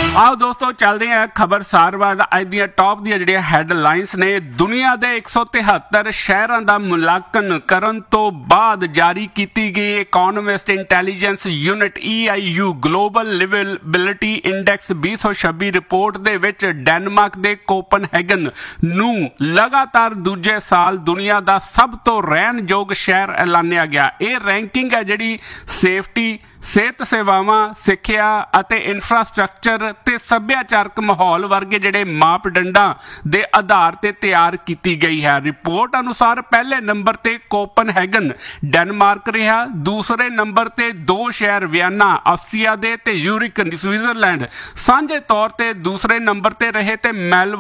आओ दोस्तों चलते हैं खबरसार वाल अज दी टॉप दी जिहड़ियां हैडलाइंस ने। दुनिया के 173 शहरों का मुलांकन करन तो बाद जारी की गई economist intelligence unit EIU global liveability index 2026 report दे विच डेनमार्क के कोपनहेगन नूं लगातार दूजे साल दुनिया का सब तो रहन योग शहर ऐलानिया गया। ये रैंकिंग है जिहड़ी सेफ्टी, सेहत सेवावां, सिक्ख्या ਅਤੇ इंफ्रास्ट्रक्चर ते सभ्याचारक माहौल वर्गे जिहड़े मापदंडां दे आधार ते तैयार की गई है। रिपोर्ट अनुसार पहले नंबर ते कोपनहेगन डेनमार्क रहा, दूसरे नंबर ते दो शहर वियना आस्ट्रिया दे ते यूरिक स्विट्जरलैंड सांझे तौर ते दूसरे नंबर ते रहे ते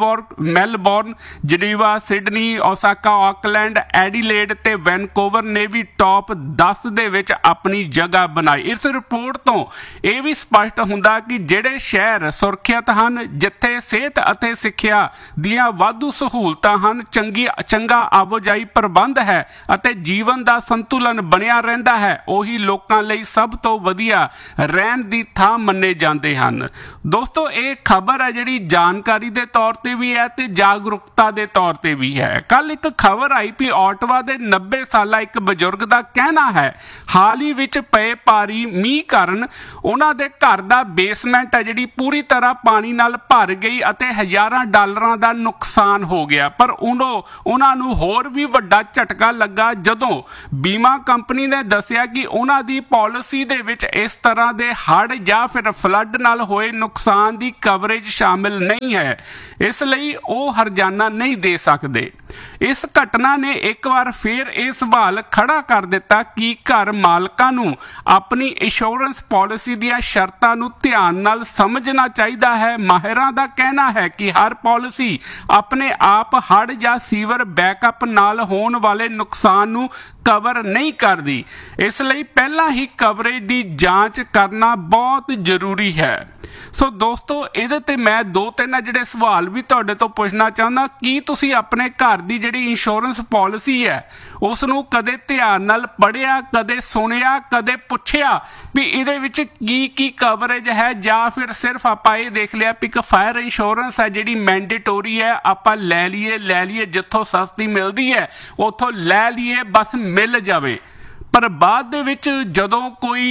Melbourne, Geneva, Sydney, Osaka, Auckland, Adelaide ते वैनकूवर ने भी टॉप 10 दे विच अपनी जगह बनाई। इस रिपोर्ट तो यह भी स्पष्ट हुंदा कि ਜਿਹੜੇ शहर सुरक्षित हैं, जिथे सेहत ਅਤੇ सिक्ख्या ਦੀਆਂ ਵਾਧੂ सहूलतां ਹਨ, ਚੰਗਾ ਆਵਾਜਾਈ ਪ੍ਰਬੰਧ ਹੈ ਅਤੇ ਜੀਵਨ ਦਾ ਸੰਤੁਲਨ ਬਣਿਆ ਰਹਿੰਦਾ ਹੈ, ਉਹੀ ਲੋਕਾਂ ਲਈ ਸਭ ਤੋਂ ਵਧੀਆ ਰਹਿਣ ਦੀ ਥਾਂ ਮੰਨੇ ਜਾਂਦੇ ਹਨ। ਦੋਸਤੋ ਇਹ ਖਬਰ ਹੈ ਜਿਹੜੀ ਜਾਣਕਾਰੀ ਦੇ ਤੌਰ ਤੇ ਵੀ ਹੈ ਤੇ ਜਾਗਰੂਕਤਾ ਦੇ ਤੌਰ ਤੇ ਵੀ ਹੈ। ਕੱਲ ਇੱਕ ਖਬਰ ਆਈ ਵੀ ਆਟਵਾ ਦੇ 90 ਸਾਲਾ ਇੱਕ ਬਜ਼ੁਰਗ ਦਾ ਕਹਿਣਾ ਹੈ ਹਾਲ ਹੀ ਵਿੱਚ ਪਏ ਭਾਰੀ ਮੀਂਹ ਕਾਰਨ ਉਹਨਾਂ ਦੇ ਘਰ ਦਾ बेसमेंट है जिहड़ी पूरी तरह पानी नाल भर गई ਅਤੇ हज़ारां ਡਾਲਰਾਂ ਦਾ ਨੁਕਸਾਨ ਹੋ ਗਿਆ। ਪਰ ਉਹਨਾਂ ਨੂੰ ਹੋਰ ਵੀ ਵੱਡਾ ਝਟਕਾ ਲੱਗਾ ਜਦੋਂ ਬੀਮਾ ਕੰਪਨੀ ਨੇ ਦੱਸਿਆ ਕਿ ਉਹਨਾਂ ਦੀ ਪਾਲਿਸੀ ਦੇ ਵਿੱਚ ਇਸ ਤਰ੍ਹਾਂ ਦੇ ਹੜ੍ਹ ਜਾਂ ਫਿਰ ਫਲੱਡ ਨਾਲ ਹੋਏ ਨੁਕਸਾਨ ਦੀ ਕਵਰੇਜ ਸ਼ਾਮਿਲ ਨਹੀਂ ਹੈ, ਇਸ ਲਈ ਉਹ ਹਰਜਾਨਾ ਨਹੀਂ ਦੇ ਸਕਦੇ। ਇਸ ਘਟਨਾ ਨੇ ਇੱਕ ਵਾਰ ਫਿਰ ਇਹ ਸਵਾਲ ਖੜਾ ਕਰ ਦਿੱਤਾ ਕਿ ਘਰ ਮਾਲਕਾਂ ਨੂੰ ਆਪਣੀ ਇੰਸ਼ੋਰੈਂਸ ਪਾਲਿਸੀ ਦੀਆਂ ਸ਼ਰਤਾਂ ਨੂੰ ध्यान नाल समझना चाहिए है। माहिरां दा कहना है कि हर पॉलिसी अपने आप हड़ या सीवर बैकअप नाल होने वाले नुकसान नूं कवर नहीं करती, इसलिए पहला ही कवरेज की जांच करना बहुत जरूरी है। सो दोस्तों ਇਹਦੇ ਤੇ मैं 2-3 ਜਿਹੜੇ सवाल भी ਤੁਹਾਡੇ ਤੋਂ ਪੁੱਛਣਾ ਚਾਹੁੰਦਾ कि ਤੁਸੀਂ ਆਪਣੇ ਘਰ ਦੀ ਜਿਹੜੀ ਇੰਸ਼ੋਰੈਂਸ ਪਾਲਿਸੀ ਹੈ ਉਸ ਨੂੰ ਕਦੇ ਧਿਆਨ ਨਾਲ ਪੜ੍ਹਿਆ, ਕਦੇ ਸੁਣਿਆ, ਕਦੇ ਪੁੱਛਿਆ ਵੀ ਇਹਦੇ ਵਿੱਚ ਕੀ ਕਵਰੇਜ ਹੈ, ਜਾਂ ਫਿਰ ਸਿਰਫ ਆਪਾਂ ਇਹ ਦੇਖ ਲਿਆ ਵੀ ਇੱਕ ਫਾਇਰ ਇੰਸ਼ੋਰੈਂਸ ਹੈ ਜਿਹੜੀ ਮੈਂਡੇਟੋਰੀ ਹੈ, ਆਪਾਂ ਲੈ ਲਈਏ ਜਿੱਥੋਂ ਸਸਤੀ ਮਿਲਦੀ ਹੈ ਉੱਥੋਂ ਲੈ ਲਈਏ, ਬਸ ਮਿਲ ਜਾਵੇ। पर बाद दे विच जदों कोई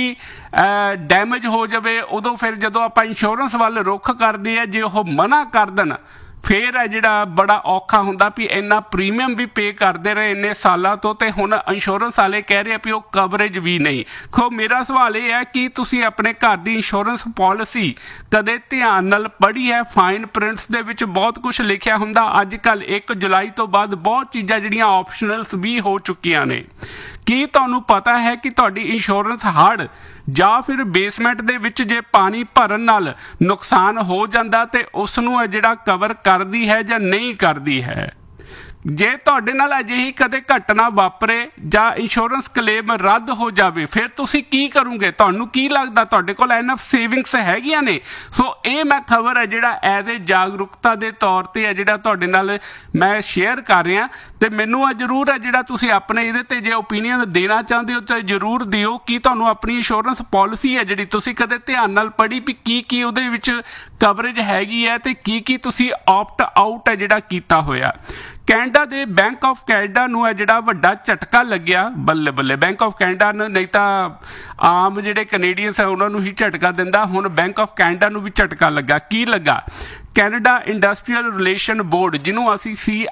डैमेज हो जाए उदों फिर जदों आपां इंश्योरेंस वाल रुख करदे आ, जे ओह मना कर देण फिर है जिहड़ा बड़ा औखा हुंदा भी इन्ना प्रीमियम भी पे करते रहे इन्ने सालों तो, ते हुण इंश्योरेंस वाले कह रहे भी वो कवरेज भी नहीं। खो मेरा सवाल ये है कि तुसी अपने घर की इंश्योरेंस पॉलिसी कदे ध्यान नाल पढ़ी है? फाइन प्रिंट्स दे विच बहुत कुछ लिखिया हुंदा। अजकल 1 जुलाई तो बाद बहुत चीज़ां जिहड़ियां ऑप्शनल्स भी हो चुकियां ने। ਕੀ ਤੁਹਾਨੂੰ ਪਤਾ ਹੈ ਕਿ ਤੁਹਾਡੀ ਇੰਸ਼ੋਰੈਂਸ ਹੜ੍ਹ ਜਾਂ ਫਿਰ ਬੇਸਮੈਂਟ ਦੇ ਵਿੱਚ ਜੇ ਪਾਣੀ ਭਰਨ ਨਾਲ ਨੁਕਸਾਨ ਹੋ ਜਾਂਦਾ ਤੇ ਉਸ ਨੂੰ ਜਿਹੜਾ ਕਵਰ ਕਰਦੀ ਹੈ ਜਾਂ ਨਹੀਂ ਕਰਦੀ ਹੈ? ਜੇ ਤੁਹਾਡੇ ਨਾਲ ਅਜਿਹੀ ਕਦੇ ਘਟਨਾ ਵਾਪਰੇ ਜਾਂ ਇੰਸ਼ੋਰੈਂਸ ਕਲੇਮ ਰੱਦ ਹੋ ਜਾਵੇ ਫਿਰ ਤੁਸੀਂ ਕੀ ਕਰੋਗੇ? ਤੁਹਾਨੂੰ ਕੀ ਲੱਗਦਾ ਤੁਹਾਡੇ ਕੋਲ ਐਨਫ ਸੇਵਿੰਗਸ ਹੈਗੀਆਂ ਨੇ? ਸੋ ਇਹ ਮੈਂ ਖਬਰ ਹੈ ਜਿਹੜਾ ਐਜ਼ ਏ ਜਾਗਰੂਕਤਾ ਦੇ ਤੌਰ ਤੇ ਹੈ ਜਿਹੜਾ ਤੁਹਾਡੇ ਨਾਲ ਮੈਂ ਸ਼ੇਅਰ ਕਰ ਰਿਹਾ, ਤੇ ਮੈਨੂੰ ਜ਼ਰੂਰ ਹੈ ਜਿਹੜਾ ਤੁਸੀਂ ਆਪਣੇ ਇਹਦੇ ਤੇ ਜੇ ਓਪੀਨੀਅਨ ਦੇਣਾ ਚਾਹੁੰਦੇ ਹੋ ਤਾਂ ਜ਼ਰੂਰ ਦਿਓ ਕਿ ਤੁਹਾਨੂੰ ਆਪਣੀ ਇੰਸ਼ੋਰੈਂਸ ਪਾਲਿਸੀ ਹੈ ਜਿਹੜੀ ਤੁਸੀਂ ਕਦੇ ਧਿਆਨ ਨਾਲ ਪੜ੍ਹੀ ਵੀ ਕੀ ਉਹਦੇ ਵਿੱਚ ਕਵਰੇਜ ਹੈਗੀ ਹੈ ਤੇ ਕੀ ਤੁਸੀਂ ਆਪਟ ਆਊਟ ਹੈ ਜਿਹੜਾ ਕੀਤਾ ਹੋਇਆ। कैनेडा के बैंक ऑफ कैनेडा नूं है जिहड़ा वड्डा झटका लग्या। बल्ले बल्ले बैंक ऑफ कैनेडा ने नहीं तो आम जिहड़े कनेडियंस है उन्होंने ही झटका दिंदा, हुण बैंक ऑफ कैनेडा नूं भी झटका लगा। की लगा? कैनेडा इंडस्ट्रीयल रिलेशन बोर्ड जिन्हों असी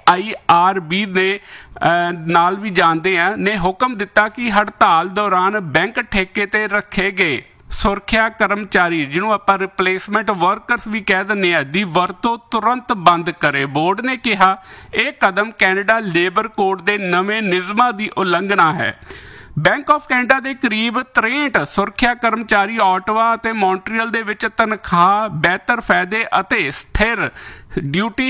CIRB ने नाल भी जानते हैं ने हुक्म दिता कि हड़ताल दौरान बैंक ठेके ते रखे गए सुरक्षा कर्मचारी जिन्हों आप रिप्लेसमेंट वर्करस भी कह दें दी वरतों तुरंत बंद करे। बोर्ड ने कहा यह कदम कैनेडा लेबर कोड के नवे नियमां की उलंघना है। बैंक ऑफ कैनेडा के करीब 63 सुरक्षा कर्मचारी ऑटवा और मॉन्ट्रियल दे विच तनख्वाह, बेहतर फायदे और स्थिर ड्यूटी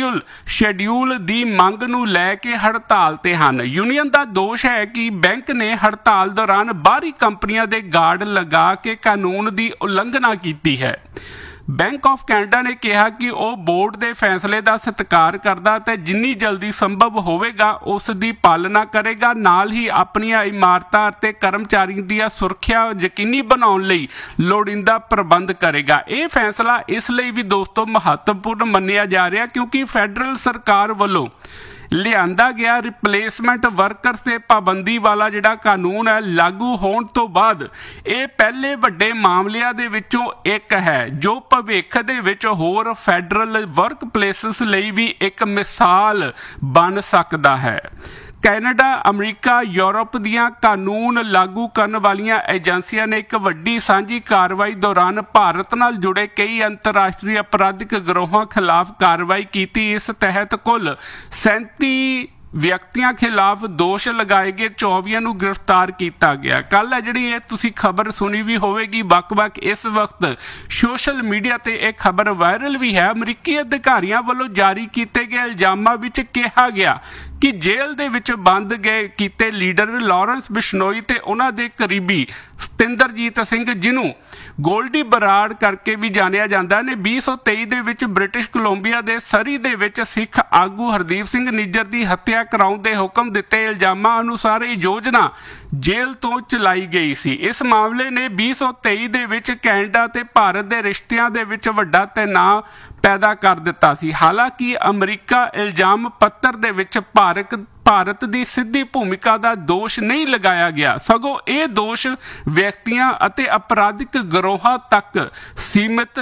शेड्यूल की मंग नूं लैके हड़ताल ते हन। यूनीयन का दोष है कि बैंक ने हड़ताल दौरान बाहरी कंपनियां दे गार्ड लगा के कानून की उलंघना की है। ਬੈਂਕ ਆਫ ਕੈਨੇਡਾ ਨੇ ਕਿਹਾ ਕਿ ਉਹ ਬੋਰਡ ਦੇ ਫੈਸਲੇ ਦਾ ਸਤਿਕਾਰ ਕਰਦਾ ਤੇ ਜਿੰਨੀ ਜਲਦੀ ਸੰਭਵ ਹੋਵੇਗਾ ਉਸ ਦੀ ਪਾਲਣਾ ਕਰੇਗਾ, ਨਾਲ ਹੀ ਆਪਣੀਆਂ ਇਮਾਰਤਾਂ ਅਤੇ ਕਰਮਚਾਰੀਆਂ ਦੀ ਸੁਰੱਖਿਆ ਯਕੀਨੀ ਬਣਾਉਣ ਲਈ ਲੋੜੀਂਦਾ ਪ੍ਰਬੰਧ ਕਰੇਗਾ। ਇਹ ਫੈਸਲਾ ਇਸ ਲਈ ਵੀ ਦੋਸਤੋ ਮਹੱਤਵਪੂਰਨ ਮੰਨਿਆ ਜਾ ਰਿਹਾ ਕਿਉਂਕਿ ਫੈਡਰਲ ਸਰਕਾਰ ਵੱਲੋਂ ਲਿਆਂਦਾ ਗਿਆ ਰਿਪਲੇਸਮੈਂਟ ਵਰਕਰਸ ਤੇ ਪਾਬੰਦੀ ਵਾਲਾ ਜਿਹੜਾ ਕਾਨੂੰਨ ਹੈ ਲਾਗੂ ਹੋਣ ਤੋਂ ਬਾਅਦ ਇਹ ਪਹਿਲੇ ਵੱਡੇ ਮਾਮਲਿਆਂ ਦੇ ਵਿੱਚੋਂ ਇੱਕ ਹੈ ਜੋ ਭਵਿੱਖ ਦੇ ਵਿੱਚ ਹੋਰ ਫੈਡਰਲ ਵਰਕ ਪਲੇਸਿਸ ਲਈ ਵੀ ਇੱਕ ਮਿਸਾਲ ਬਣ ਸਕਦਾ ਹੈ। ਕੈਨੇਡਾ, ਅਮਰੀਕਾ, ਯੂਰਪ ਦੀਆਂ ਕਾਨੂੰਨ ਲਾਗੂ ਕਰਨ ਵਾਲੀਆਂ ਏਜੰਸੀਆਂ ਨੇ ਇੱਕ ਵੱਡੀ ਸਾਂਝੀ ਕਾਰਵਾਈ ਦੌਰਾਨ ਭਾਰਤ ਨਾਲ ਜੁੜੇ ਕਈ ਅੰਤਰਰਾਸ਼ਟਰੀ ਅਪਰਾਧਿਕ ਗਿਰੋਹਾਂ ਖਿਲਾਫ ਕਾਰਵਾਈ ਕੀਤੀ। ਇਸ ਤਹਿਤ ਕੁੱਲ 37 ਵਿਅਕਤੀਆਂ ਖਿਲਾਫ ਦੋਸ਼ ਲਗਾਏ ਗਏ, 24 ਨੂੰ ਗ੍ਰਿਫਤਾਰ ਕੀਤਾ ਗਿਆ। ਕੱਲ ਹੈ ਜਿਹੜੀ ਇਹ ਤੁਸੀਂ ਖਬਰ ਸੁਣੀ ਵੀ ਹੋਵੇਗੀ, ਵੱਖ-ਵੱਖ ਇਸ ਵਕਤ ਸੋਸ਼ਲ ਮੀਡੀਆ ਤੇ ਇਹ ਖਬਰ ਵਾਇਰਲ ਵੀ ਹੈ। ਅਮਰੀਕੀ ਅਧਿਕਾਰੀਆਂ ਵੱਲੋਂ ਜਾਰੀ ਕੀਤੇ ਗਏ ਇਲਜ਼ਾਮਾਂ ਵਿੱਚ ਕਿਹਾ ਗਿਆ ਕਿ ਜੇਲ੍ਹ ਦੇ ਵਿੱਚ ਬੰਦ ਗਏ ਕੀਤੇ ਲੀਡਰ ਲਾਰੈਂਸ ਬਿਸ਼ਨੋਈ ਤੇ ਉਹਨਾਂ ਦੇ ਕਰੀਬੀ ਸਤਿੰਦਰਜੀਤ ਸਿੰਘ, ਜਿਹਨੂੰ ਗੋਲਡੀ ਬਰਾੜ ਕਰਕੇ ਵੀ ਜਾਣਿਆ ਜਾਂਦਾ, ਨੇ 2023 ਦੇ ਵਿੱਚ ਬ੍ਰਿਟਿਸ਼ ਕੋਲੰਬੀਆ ਦੇ ਸਰੀ ਦੇ ਵਿੱਚ ਸਿੱਖ ਆਗੂ ਹਰਦੀਪ ਸਿੰਘ ਨਿੱਜਰ ਦੀ ਹੱਤਿਆ ਕਰਾਉਣ ਦੇ ਹੁਕਮ ਦਿੱਤੇ। ਇਲਜ਼ਾਮਾਂ ਅਨੁਸਾਰ ਇਹ ਯੋਜਨਾ ਜੇਲ੍ਹ ਤੋਂ ਚਲਾਈ ਗਈ ਸੀ। ਇਸ ਮਾਮਲੇ ਨੇ 2023 ਦੇ ਵਿੱਚ ਕੈਨੇਡਾ ਤੇ ਭਾਰਤ ਦੇ ਰਿਸ਼ਤਿਆਂ ਦੇ ਵਿੱਚ ਵੱਡਾ ਤਣਾਅ ਪੈਦਾ ਕਰ ਦਿੱਤਾ ਸੀ। ਹਾਲਾਂਕਿ ਅਮਰੀਕਾ ਇਲਜ਼ਾਮ ਪੱਤਰ ਦੇ ਵਿੱਚ ਭਾਰਤ ਦੀ ਸਿੱਧੀ ਭੂਮਿਕਾ ਦਾ ਦੋਸ਼ ਨਹੀਂ ਲਗਾਇਆ ਗਿਆ, ਸਗੋਂ ਇਹ ਦੋਸ਼ ਵਿਅਕਤੀਆਂ ਅਤੇ ਅਪਰਾਧਿਕ ਗਿਰੋਹਾਂ ਤੱਕ ਸੀਮਿਤ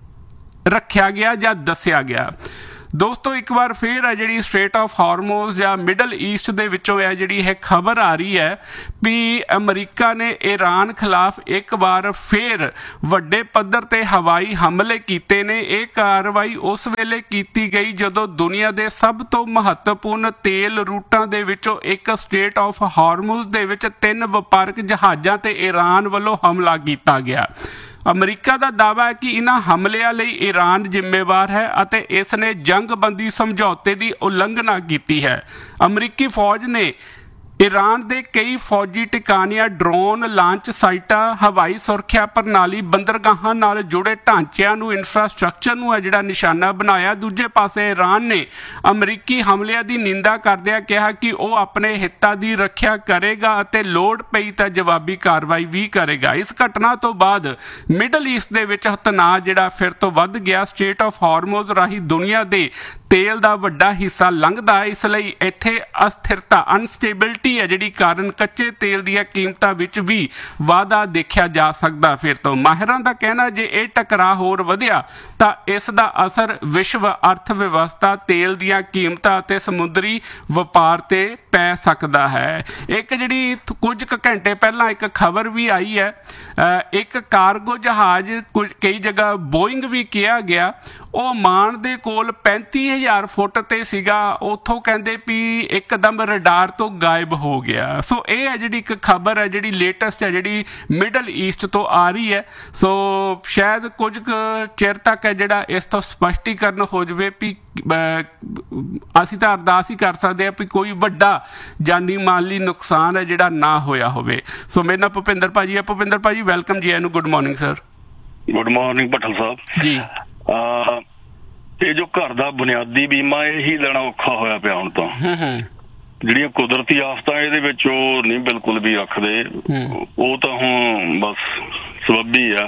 ਰੱਖਿਆ ਗਿਆ ਜਾਂ ਦੱਸਿਆ ਗਿਆ। ਦੋਸਤੋ ਇੱਕ ਵਾਰ ਫੇਰ ਹੈ ਜਿਹੜੀ ਸਟ੍ਰੇਟ ਆਫ ਹਾਰਮੋਜ਼ ਜਾਂ ਮਿਡਲ ਈਸਟ ਦੇ ਵਿੱਚੋਂ ਹੈ ਜਿਹੜੀ ਇਹ ਖਬਰ ਆ ਰਹੀ ਹੈ ਵੀ ਅਮਰੀਕਾ ਨੇ ਈਰਾਨ ਖਿਲਾਫ ਇੱਕ ਵਾਰ ਫੇਰ ਵੱਡੇ ਪੱਧਰ ਤੇ ਹਵਾਈ ਹਮਲੇ ਕੀਤੇ ਨੇ। ਇਹ ਕਾਰਵਾਈ ਉਸ ਵੇਲੇ ਕੀਤੀ ਗਈ ਜਦੋਂ ਦੁਨੀਆ ਦੇ ਸਭ ਤੋਂ ਮਹੱਤਵਪੂਰਨ ਤੇਲ ਰੂਟਾਂ ਦੇ ਵਿੱਚੋਂ ਇੱਕ ਸਟ੍ਰੇਟ ਆਫ ਹਾਰਮੋਜ਼ ਦੇ ਵਿੱਚ 3 ਵਪਾਰਕ ਜਹਾਜ਼ਾਂ ਤੇ ਈਰਾਨ ਵੱਲੋਂ ਹਮਲਾ ਕੀਤਾ ਗਿਆ। ਅਮਰੀਕਾ ਦਾ ਦਾਅਵਾ ਹੈ ਕਿ ਇਹਨਾਂ ਹਮਲਿਆਂ ਲਈ ਈਰਾਨ ਜ਼ਿੰਮੇਵਾਰ ਹੈ ਅਤੇ ਇਸ ਨੇ ਜੰਗਬੰਦੀ ਸਮਝੌਤੇ ਦੀ ਉਲੰਘਣਾ ਕੀਤੀ ਹੈ। ਅਮਰੀਕੀ ਫੌਜ ਨੇ ਈਰਾਨ ਦੇ ਕਈ ਫੌਜੀ ਟਿਕਾਣਿਆਂ, ਡਰੋਨ ਲਾਂਚ ਸਾਈਟਾਂ, ਹਵਾਈ ਸੁਰੱਖਿਆ ਪ੍ਰਣਾਲੀ, ਬੰਦਰਗਾਹਾਂ ਨਾਲ ਜੁੜੇ ਢਾਂਚਿਆਂ ਨੂੰ, ਇਨਫਰਾਸਟ੍ਰਕਚਰ ਨੂੰ ਹੈ ਜਿਹੜਾ ਨਿਸ਼ਾਨਾ ਬਣਾਇਆ। ਦੂਜੇ ਪਾਸੇ ਈਰਾਨ ਨੇ ਅਮਰੀਕੀ ਹਮਲਿਆਂ ਦੀ ਨਿੰਦਾ ਕਰਦਿਆਂ ਕਿਹਾ ਕਿ ਉਹ ਆਪਣੇ ਹਿੱਤਾਂ ਦੀ ਰੱਖਿਆ ਕਰੇਗਾ ਅਤੇ ਲੋੜ ਪਈ ਤਾਂ ਜਵਾਬੀ ਕਾਰਵਾਈ ਵੀ ਕਰੇਗਾ। ਇਸ ਘਟਨਾ ਤੋਂ ਬਾਅਦ ਮਿਡਲ ਈਸਟ ਦੇ ਵਿੱਚ ਤਣਾਅ ਜਿਹੜਾ ਫਿਰ ਤੋਂ ਵੱਧ ਗਿਆ। ਸਟ੍ਰੇਟ ਆਫ ਹਾਰਮੋਜ਼ ਰਾਹੀਂ ਦੁਨੀਆ ਦੇ ਤੇਲ ਦਾ ਵੱਡਾ ਹਿੱਸਾ ਲੰਘਦਾ ਹੈ, ਇਸ ਲਈ ਇੱਥੇ ਅਸਥਿਰਤਾ ਅਨਸਟੇਬਿਲਿਟੀ ਹੈ ਜਿਹੜੀ ਕਾਰਨ ਕੱਚੇ ਤੇਲ ਦੀਆਂ ਕੀਮਤਾਂ ਵਿੱਚ ਵੀ ਵਾਧਾ ਦੇਖਿਆ ਜਾ ਸਕਦਾ। ਫਿਰ ਤੋਂ ਮਾਹਿਰਾਂ ਦਾ ਕਹਿਣਾ ਜੇ ਇਹ ਟਕਰਾਅ ਹੋਰ ਵਧਿਆ ਤਾਂ ਇਸ ਦਾ ਅਸਰ ਵਿਸ਼ਵ ਅਰਥ ਵਿਵਸਥਾ, ਤੇਲ ਦੀਆਂ ਕੀਮਤਾਂ ਅਤੇ ਸਮੁੰਦਰੀ ਵਪਾਰ ਤੇ ਪੈ ਸਕਦਾ ਹੈ। ਇੱਕ ਜਿਹੜੀ ਕੁਝ ਕੁ ਘੰਟੇ ਪਹਿਲਾਂ ਇੱਕ ਖਬਰ ਵੀ ਆਈ ਹੈ, ਇੱਕ ਕਾਰਗੋ ਜਹਾਜ਼ ਕਈ ਜਗ੍ਹਾ ਬੋਇੰਗ ਵੀ ਕਿਹਾ ਗਿਆ, ਉਹ ਮਾਨ ਦੇ ਕੋਲ 35,000 ਫੁੱਟ ਤੇ ਸੀਗਾ, ਉੱਥੋਂ ਕਹਿੰਦੇ ਵੀ ਇੱਕਦਮ ਰਡਾਰ ਤੋਂ ਗਾਇਬ ਹੋ ਗਿਆ। ਸੋ ਇਹ ਹੈ ਜਿਹੜੀ ਇੱਕ ਖਬਰ ਹੈ ਜਿਹੜੀ ਲੇਟੈਸਟ ਹੈ ਜਿਹੜੀ ਮਿਡਲ ਈਸਟ ਤੋਂ ਆ ਰਹੀ ਹੈ। ਸੋ ਸ਼ਾਇਦ ਕੁਝ ਕੁ ਚਿਰ ਤੱਕ ਹੈ ਜਿਹੜਾ ਇਸ ਤੋਂ ਸਪਸ਼ਟੀਕਰਨ ਹੋ ਜਾਵੇ ਵੀ ਅਸੀਂ ਤਾਂ ਅਰਦਾਸ ਹੀ ਕਰ ਸਕਦੇ ਹਾਂ ਵੀ ਕੋਈ ਵੱਡਾ ਜਾਨੀ ਮਾਲੀ ਨੁਕਸਾਨ ਹੈ ਜਿਹੜਾ ਨਾ ਹੋਇਆ ਹੋਵੇ। ਸੋ ਮੇਰੇ ਨਾਲ ਭੁਪਿੰਦਰ ਭਾਜੀ ਹੈ। ਭੁਪਿੰਦਰ ਭਾਜੀ ਵੈਲਕਮ ਜੀ, ਇਹਨੂੰ good morning sir. Good morning Bhattal Sahib ji. ਇਹ ਜੋ ਘਰ ਦਾ ਬੁਨਿਆਦੀ ਬੀਮਾ ਇਹੀ ਲੈਣਾ ਔਖਾ ਹੋਇਆ ਪਿਆ ਹੁਣ ਤਾਂ। ਜਿਹੜੀਆਂ ਕੁਦਰਤੀ ਆਫਤਾਂ ਇਹਦੇ ਵਿੱਚ ਉਹ ਨਹੀਂ ਬਿਲਕੁਲ ਵੀ ਰੱਖਦੇ, ਉਹ ਤਾਂ ਹੁਣ ਬਸ ਸਬੱਬੀ ਆ।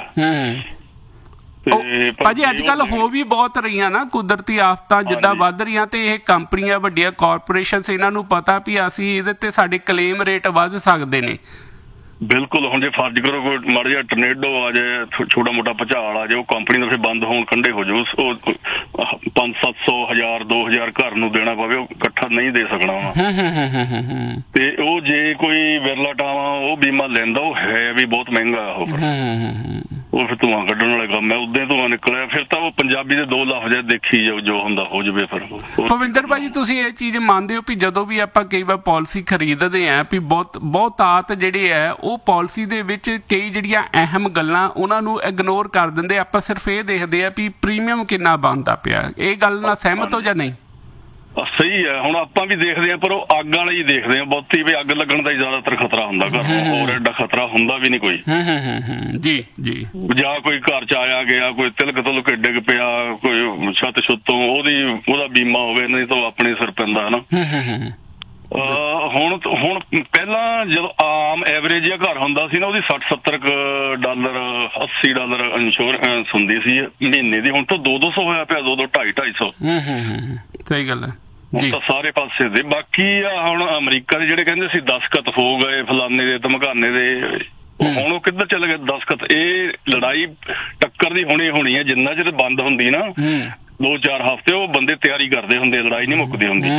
ਭਾਜੀ ਅੱਜ ਕੱਲ ਹੋ ਵੀ ਬਹੁਤ ਰਹੀਆਂ ਨਾ ਕੁਦਰਤੀ ਆਫਤਾਂ ਜਿੱਦਾਂ ਵੱਧ ਰਹੀਆਂ, ਤੇ ਇਹ ਕੰਪਨੀਆਂ ਵੱਡੀਆਂ ਕਾਰਪੋਰੇਸ਼ਨਸ ਇਹਨਾਂ ਨੂੰ ਪਤਾ ਵੀ ਅਸੀਂ ਇਹਦੇ ਤੇ ਸਾਡੇ ਕਲੇਮ ਰੇਟ ਵੱਧ ਸਕਦੇ ਨੇ। ਬਿਲਕੁਲ, ਹੁਣ ਜੇ ਫਰਜ਼ ਕਰੋ ਕੋਈ ਮਾੜਾ ਜਿਹਾ ਟਰਨੇਡੋ ਆ ਜਾਏ, ਛੋਟਾ ਮੋਟਾ ਭੁਚਾਲ ਆ ਜਾਏ, ਉਹ ਕੰਪਨੀ ਦਾ ਫਿਰ ਬੰਦ ਹੋਣ ਕੰਢੇ ਹੋ ਜਾਊ। 500-700 1000 2000 ਘਰ ਨੂੰ ਦੇਣਾ ਪਵੇ, ਉਹ ਇਕੱਠਾ ਨਹੀਂ ਦੇ ਸਕਣਾ ਵਾ। ਤੇ ਉਹ ਜੇ ਕੋਈ ਵਿਰਲਾ ਟਾਵਾਂ ਉਹ ਬੀਮਾ ਲੈਂਦਾ, ਉਹ ਹੈ ਵੀ ਬਹੁਤ ਮਹਿੰਗਾ ਉਹ ਫਿਰ ਧੂਆਂ ਕੱਢਣ ਵਾਲਾ ਕੰਮ ਹੈ। ਉਦੋਂ ਧੂਆਂ ਨਿਕਲਿਆ ਫਿਰ ਤਾਂ ਉਹ ਪੰਜਾਬੀ ਦੇ 2 ਲਫ਼ਜ਼ ਦੇਖੀ ਜਾਓ, ਜੋ ਹੁੰਦਾ ਹੋ ਜਾਵੇ। ਫਿਰ ਭਵਿੰਦਰ ਭਾਜੀ ਤੁਸੀਂ ਇਹ ਚੀਜ਼ ਮੰਨਦੇ ਹੋ ਵੀ ਜਦੋਂ ਵੀ ਆਪਾਂ ਕਈ ਵਾਰ ਪਾਲਿਸੀ ਖਰੀਦਦੇ ਹਾਂ ਵੀ ਬਹੁਤਾਤ ਜਿਹੜੇ ਹੈ ਉਹ ਪਾਲਿਸੀ ਦੇ ਵਿੱਚ ਕਈ ਜਿਹੜੀਆਂ ਅਹਿਮ ਗੱਲਾਂ ਉਹਨਾਂ ਨੂੰ ਇਗਨੋਰ ਕਰ ਦਿੰਦੇ, ਆਪਾਂ ਸਿਰਫ ਇਹ ਦੇਖਦੇ ਆ ਵੀ ਪ੍ਰੀਮੀਅਮ ਕਿੰਨਾ ਬਣਦਾ ਪਿਆ। ਇਹ ਗੱਲ ਨਾਲ ਸਹਿਮਤ ਹੋ ਜਾਂ ਨਹੀਂ? ਸਹੀ ਹੈ। ਹੁਣ ਆਪਾਂ ਵੀ ਦੇਖਦੇ ਹਾਂ, ਪਰ ਉਹ ਅੱਗ ਵਾਲੇ ਹੀ ਦੇਖਦੇ ਹਾਂ ਬਹੁਤੀ, ਵੀ ਅੱਗ ਲੱਗਣ ਦਾ ਹੀ ਜ਼ਿਆਦਾਤਰ ਖਤਰਾ ਹੁੰਦਾ ਘਰ ਨੂੰ, ਹੋਰ ਐਡਾ ਖਤਰਾ ਹੁੰਦਾ ਵੀ ਨਹੀਂ ਕੋਈ। ਜੀ ਜੀ। ਜਾਂ ਕੋਈ ਘਰ ਚ ਆਇਆ ਗਿਆ, ਕੋਈ ਤਿਲਕ ਤੁਲਕ ਡਿੱਗ ਪਿਆ, ਕੋਈ ਛੱਤ ਛੁੱਤੋਂ ਉਹਦਾ ਬੀਮਾ ਹੋਵੇ, ਨਹੀਂ ਤਾਂ ਆਪਣੇ ਸਿਰ ਪੈਂਦਾ ਹਨਾ। ਹੁਣ ਪਹਿਲਾਂ ਜਦੋਂ ਆਮ ਐਵਰੇਜ ਜਿਹਾ ਘਰ ਹੁੰਦਾ ਸੀ ਨਾ, ਉਹਦੀ $60-70 $80 ਇੰਸ਼ੋਰੈਂਸ ਹੁੰਦੀ ਸੀ ਮਹੀਨੇ ਦੀ। ਹੁਣ ਤਾਂ 200 ਹੋਇਆ ਪਿਆ, 200-250-250। ਸਹੀ ਗੱਲ ਹੈ। ਹੁਣ ਤਾਂ ਸਾਰੇ ਪਾਸੇ ਦੇ। ਬਾਕੀ ਹੁਣ ਅਮਰੀਕਾ ਦੇ ਜਿਹੜੇ ਕਹਿੰਦੇ ਸੀ ਦਸਖਤ ਹੋ ਗਏ ਫਲਾਨੇ ਦੇ ਧਮਕਾਨੇ ਦੇ, ਹੁਣ ਉਹ ਕਿੱਧਰ ਚੱਲ ਗਏ ਦਸਖਤ? ਇਹ ਲੜਾਈ ਟੱਕਰ ਦੀ ਹੋਣੀ ਹੈ। ਜਿੰਨਾ ਚਿਰ ਬੰਦ ਹੁੰਦੀ ਨਾ 2-4 ਹਫ਼ਤੇ, ਉਹ ਬੰਦੇ ਤਿਆਰੀ ਕਰਦੇ ਹੁੰਦੇ, ਲੜਾਈ ਨਹੀਂ ਮੁੱਕਦੀ ਹੁੰਦੀ।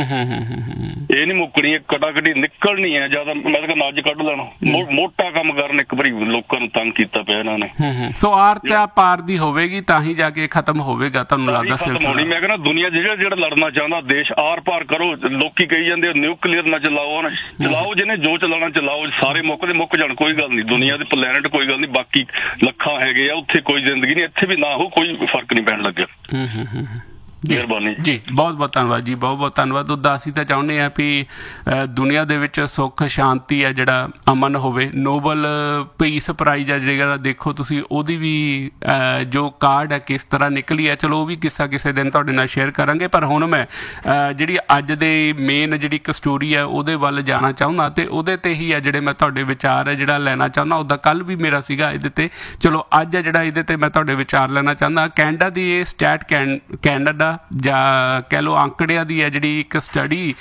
ਇਹ ਨਹੀਂ ਮੁੱਕਣੀ, ਇਹ ਕਟਾਕਟੀ ਨਿਕਲਣੀ ਹੈ। ਜਿਆਦਾ ਮੈਂ ਤਾਂ ਅੱਜ ਕੱਢ ਲੈਣਾ, ਮੋਟਾ ਕੰਮ ਕਰਨ ਇੱਕ ਵਾਰੀ ਲੋਕਾਂ ਨੂੰ ਤੰਗ ਕੀਤਾ ਪਿਆ ਇਹਨਾਂ ਨੇ। ਸੋ ਆਰ ਤੇ ਪਾਰ ਦੀ ਹੋਵੇਗੀ ਤਾਂ ਹੀ ਜਾ ਕੇ ਖਤਮ ਹੋਵੇਗਾ, ਤੁਹਾਨੂੰ ਲੱਗਦਾ? ਹੋਣੀ, ਮੈਂ ਕਹਿੰਦਾ ਦੁਨੀਆ ਜਿਹੜਾ ਲੜਨਾ ਚਾਹੁੰਦਾ ਦੇਸ਼ ਆਰ ਪਾਰ ਕਰੋ। ਲੋਕੀ ਕਹੀ ਜਾਂਦੇ ਨਿਊਕਲੀਅਰ ਨਾ ਚਲਾਓ, ਜਿਹਨੇ ਜੋ ਚਲਾਉਣਾ ਚਲਾਓ, ਸਾਰੇ ਮੁੱਕ ਜਾਣ, ਕੋਈ ਗੱਲ ਨਹੀਂ। ਦੁਨੀਆ ਦੇ ਪਲੈਨਟ ਕੋਈ ਗੱਲ ਨਹੀਂ, ਬਾਕੀ ਲੱਖਾਂ ਹੈਗੇ ਆ, ਉੱਥੇ ਕੋਈ ਜ਼ਿੰਦਗੀ ਨਹੀਂ, ਇੱਥੇ ਵੀ ਨਾ ਹੋ, ਕੋਈ ਫਰਕ ਨਹੀਂ ਪੈਣ ਲੱਗਿਆ। ਮਿਹਰਬਾਨੀ ਜੀ, ਬਹੁਤ ਬਹੁਤ ਧੰਨਵਾਦ ਜੀ, ਬਹੁਤ ਬਹੁਤ ਧੰਨਵਾਦ। ਉੱਦਾਂ ਅਸੀਂ ਤਾਂ ਚਾਹੁੰਦੇ ਹਾਂ ਵੀ ਦੁਨੀਆ ਦੇ ਵਿੱਚ ਸੁੱਖ ਸ਼ਾਂਤੀ ਹੈ, ਜਿਹੜਾ ਅਮਨ ਹੋਵੇ। ਨੋਬਲ ਪੀਸ ਪ੍ਰਾਈਜ਼ ਹੈ ਜਿਹੜਾ, ਦੇਖੋ ਤੁਸੀਂ ਉਹਦੀ ਵੀ ਜੋ ਕਾਰਡ ਹੈ ਕਿਸ ਤਰ੍ਹਾਂ ਨਿਕਲੀ ਹੈ, ਚਲੋ ਉਹ ਵੀ ਕਿਸੇ ਦਿਨ ਤੁਹਾਡੇ ਨਾਲ ਸ਼ੇਅਰ ਕਰਾਂਗੇ। ਪਰ ਹੁਣ ਮੈਂ ਜਿਹੜੀ ਅੱਜ ਦੇ ਮੇਨ ਜਿਹੜੀ ਇੱਕ ਸਟੋਰੀ ਹੈ ਉਹਦੇ ਵੱਲ ਜਾਣਾ ਚਾਹੁੰਦਾ, ਅਤੇ ਉਹਦੇ 'ਤੇ ਹੀ ਹੈ ਜਿਹੜੇ ਮੈਂ ਤੁਹਾਡੇ ਵਿਚਾਰ ਹੈ ਜਿਹੜਾ ਲੈਣਾ ਚਾਹੁੰਦਾ। ਉੱਦਾਂ ਕੱਲ੍ਹ ਵੀ ਮੇਰਾ ਸੀਗਾ ਇਹਦੇ 'ਤੇ, ਚਲੋ ਅੱਜ ਹੈ ਜਿਹੜਾ ਇਹਦੇ 'ਤੇ ਮੈਂ ਤੁਹਾਡੇ ਵਿਚਾਰ ਲੈਣਾ ਚਾਹੁੰਦਾ। ਕੈਨੇਡਾ ਦੀ ਇਹ ਸਟੈਟ ਕੈਨੇਡਾ ਜਾਂ ਕਹਿ ਲਓ ਅੰਕੜਿਆਂ ਦੀ ਹੈ ਜਿਹੜੀ ਇੱਕ ਸਟੱਡੀ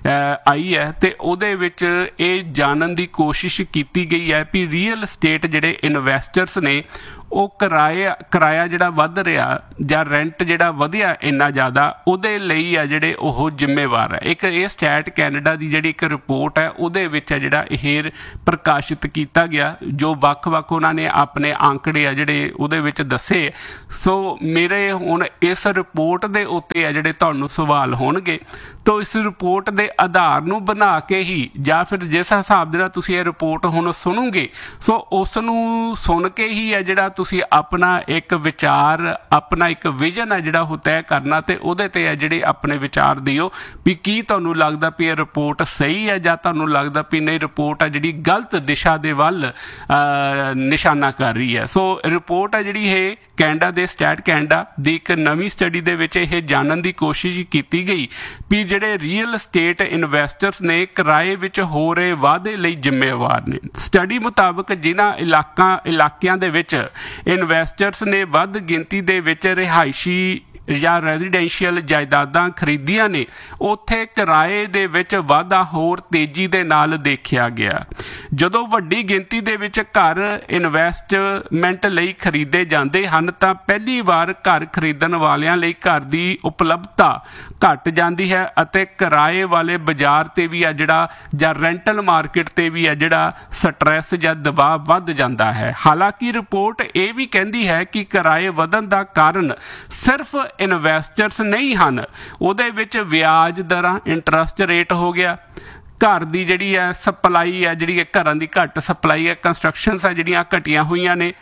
ਆਈ ਹੈ, ਅਤੇ ਉਹਦੇ ਵਿੱਚ ਇਹ ਜਾਣਨ ਦੀ ਕੋਸ਼ਿਸ਼ ਕੀਤੀ ਗਈ ਹੈ ਵੀ ਰੀਅਲ ਸਟੇਟ ਜਿਹੜੇ ਇਨਵੈਸਟਰਸ ਨੇ ਉਹ ਕਿਰਾਇਆ ਜਿਹੜਾ ਵੱਧ ਰਿਹਾ ਜਾਂ ਰੈਂਟ ਜਿਹੜਾ ਵਧਿਆ ਇੰਨਾ ਜ਼ਿਆਦਾ, ਉਹਦੇ ਲਈ ਆ ਜਿਹੜੇ ਉਹ ਜ਼ਿੰਮੇਵਾਰ ਹੈ। ਇੱਕ ਇਹ ਸਟੈਟ ਕੈਨੇਡਾ ਦੀ ਜਿਹੜੀ ਇੱਕ ਰਿਪੋਰਟ ਹੈ ਉਹਦੇ ਵਿੱਚ ਹੈ ਜਿਹੜਾ ਇਹ ਪ੍ਰਕਾਸ਼ਿਤ ਕੀਤਾ ਗਿਆ, ਜੋ ਵੱਖ-ਵੱਖ ਉਹਨਾਂ ਨੇ ਆਪਣੇ ਆંકੜੇ ਆ ਜਿਹੜੇ ਉਹਦੇ ਵਿੱਚ ਦੱਸੇ। ਸੋ ਮੇਰੇ ਹੁਣ ਇਸ ਰਿਪੋਰਟ ਦੇ ਉੱਤੇ ਆ ਜਿਹੜੇ ਤੁਹਾਨੂੰ ਸਵਾਲ ਹੋਣਗੇ, ਤਾਂ ਇਸ ਰਿਪੋਰਟ ਦੇ ਆਧਾਰ ਨੂੰ ਬਣਾ ਕੇ ਹੀ, ਜਾਂ ਫਿਰ ਜਿਸ ਹਿਸਾਬ ਦੇ ਨਾਲ ਤੁਸੀਂ ਇਹ ਰਿਪੋਰਟ ਹੁਣ ਸੁਣੋਗੇ, ਸੋ ਉਸ ਨੂੰ ਸੁਣ ਕੇ ਹੀ ਹੈ ਜਿਹੜਾ ਤੁਸੀਂ ਆਪਣਾ ਇੱਕ ਵਿਚਾਰ, ਆਪਣਾ ਇੱਕ ਵਿਜ਼ਨ ਹੈ ਜਿਹੜਾ ਉਹ ਤੈਅ ਕਰਨਾ, ਤੇ ਉਹਦੇ ਤੇ ਹੈ ਜਿਹੜੇ ਆਪਣੇ ਵਿਚਾਰ ਦਿਓ ਵੀ ਕੀ ਤੁਹਾਨੂੰ ਲੱਗਦਾ ਵੀ ਇਹ ਰਿਪੋਰਟ ਸਹੀ ਹੈ, ਜਾਂ ਤੁਹਾਨੂੰ ਲੱਗਦਾ ਵੀ ਨਹੀਂ ਰਿਪੋਰਟ ਹੈ ਜਿਹੜੀ ਗਲਤ ਦਿਸ਼ਾ ਦੇ ਵੱਲ ਨਿਸ਼ਾਨਾ ਕਰ ਰਹੀ ਹੈ। ਸੋ ਰਿਪੋਰਟ ਹੈ ਜਿਹੜੀ ਇਹ ਕੈਨੇਡਾ ਦੇ ਸਟੈਟ ਕੈਨੇਡਾ ਦੀ ਇੱਕ ਨਵੀਂ ਸਟੱਡੀ ਦੇ ਵਿੱਚ ਇਹ ਜਾਣਨ ਦੀ ਕੋਸ਼ਿਸ਼ ਕੀਤੀ ਗਈ ਵੀ ਜਿਹੜੇ ਰੀਅਲ ਸਟੇਟ ਇਨਵੈਸਟਰਸ ਨੇ ਕਿਰਾਏ ਵਿੱਚ ਹੋ ਰਹੇ ਵਾਧੇ ਲਈ ਜ਼ਿੰਮੇਵਾਰ ਨੇ। ਸਟੱਡੀ ਮੁਤਾਬਕ ਜਿਨ੍ਹਾਂ ਇਲਾਕਿਆਂ ਦੇ ਵਿੱਚ ਇਨਵੈਸਟਰਸ ਨੇ ਵੱਧ ਗਿਣਤੀ ਦੇ ਵਿੱਚ ਰਿਹਾਇਸ਼ੀ ਜਾਂ ਰੈਜ਼ੀਡੈਂਸ਼ੀਅਲ ਜਾਇਦਾਦਾਂ ਖਰੀਦੀਆਂ ਨੇ, ਉੱਥੇ ਕਿਰਾਏ ਦੇ ਵਿੱਚ ਵਾਧਾ ਹੋਰ ਤੇਜ਼ੀ ਦੇ ਨਾਲ ਦੇਖਿਆ ਗਿਆ। ਜਦੋਂ ਵੱਡੀ ਗਿਣਤੀ ਦੇ ਵਿੱਚ ਘਰ ਇਨਵੈਸਟਮੈਂਟ ਲਈ ਖਰੀਦੇ ਜਾਂਦੇ ਹਨ, ਤਾਂ ਪਹਿਲੀ ਵਾਰ ਘਰ ਖਰੀਦਣ ਵਾਲਿਆਂ ਲਈ ਘਰ ਦੀ ਉਪਲਬਧਤਾ ਘਟ ਜਾਂਦੀ ਹੈ, ਅਤੇ ਕਿਰਾਏ ਵਾਲੇ ਬਾਜ਼ਾਰ ਤੇ ਵੀ ਆ ਜਿਹੜਾ, ਜਾਂ ਰੈਂਟਲ ਮਾਰਕੀਟ ਤੇ ਵੀ ਆ ਜਿਹੜਾ ਸਟ੍ਰੈਸ ਜਾਂ ਦਬਾਅ ਵੱਧ ਜਾਂਦਾ ਹੈ। ਹਾਲਾਂਕਿ ਰਿਪੋਰਟ ਇਹ ਵੀ ਕਹਿੰਦੀ ਹੈ ਕਿ ਕਿਰਾਏ ਵਧਣ ਦਾ ਕਾਰਨ ਸਿਰਫ ਇਨਵੈਸਟਰਸ ਨਹੀਂ ਹਨ, ਉਹਦੇ ਵਿੱਚ ਵਿਆਜ ਦਰਾਂ, ਇੰਟਰਸਟ ਰੇਟ ਹੋ ਗਿਆ, ਘਰ ਦੀ ਜਿਹੜੀ ਹੈ ਸਪਲਾਈ ਹੈ, ਜਿਹੜੀ ਘਰਾਂ ਦੀ ਘੱਟ ਸਪਲਾਈ ਹੈ, ਕੰਸਟਰਕਸ਼ਨਸ ਹੈ ਜਿਹੜੀਆਂ ਘਟੀਆਂ ਹੋਈਆਂ ਨੇ,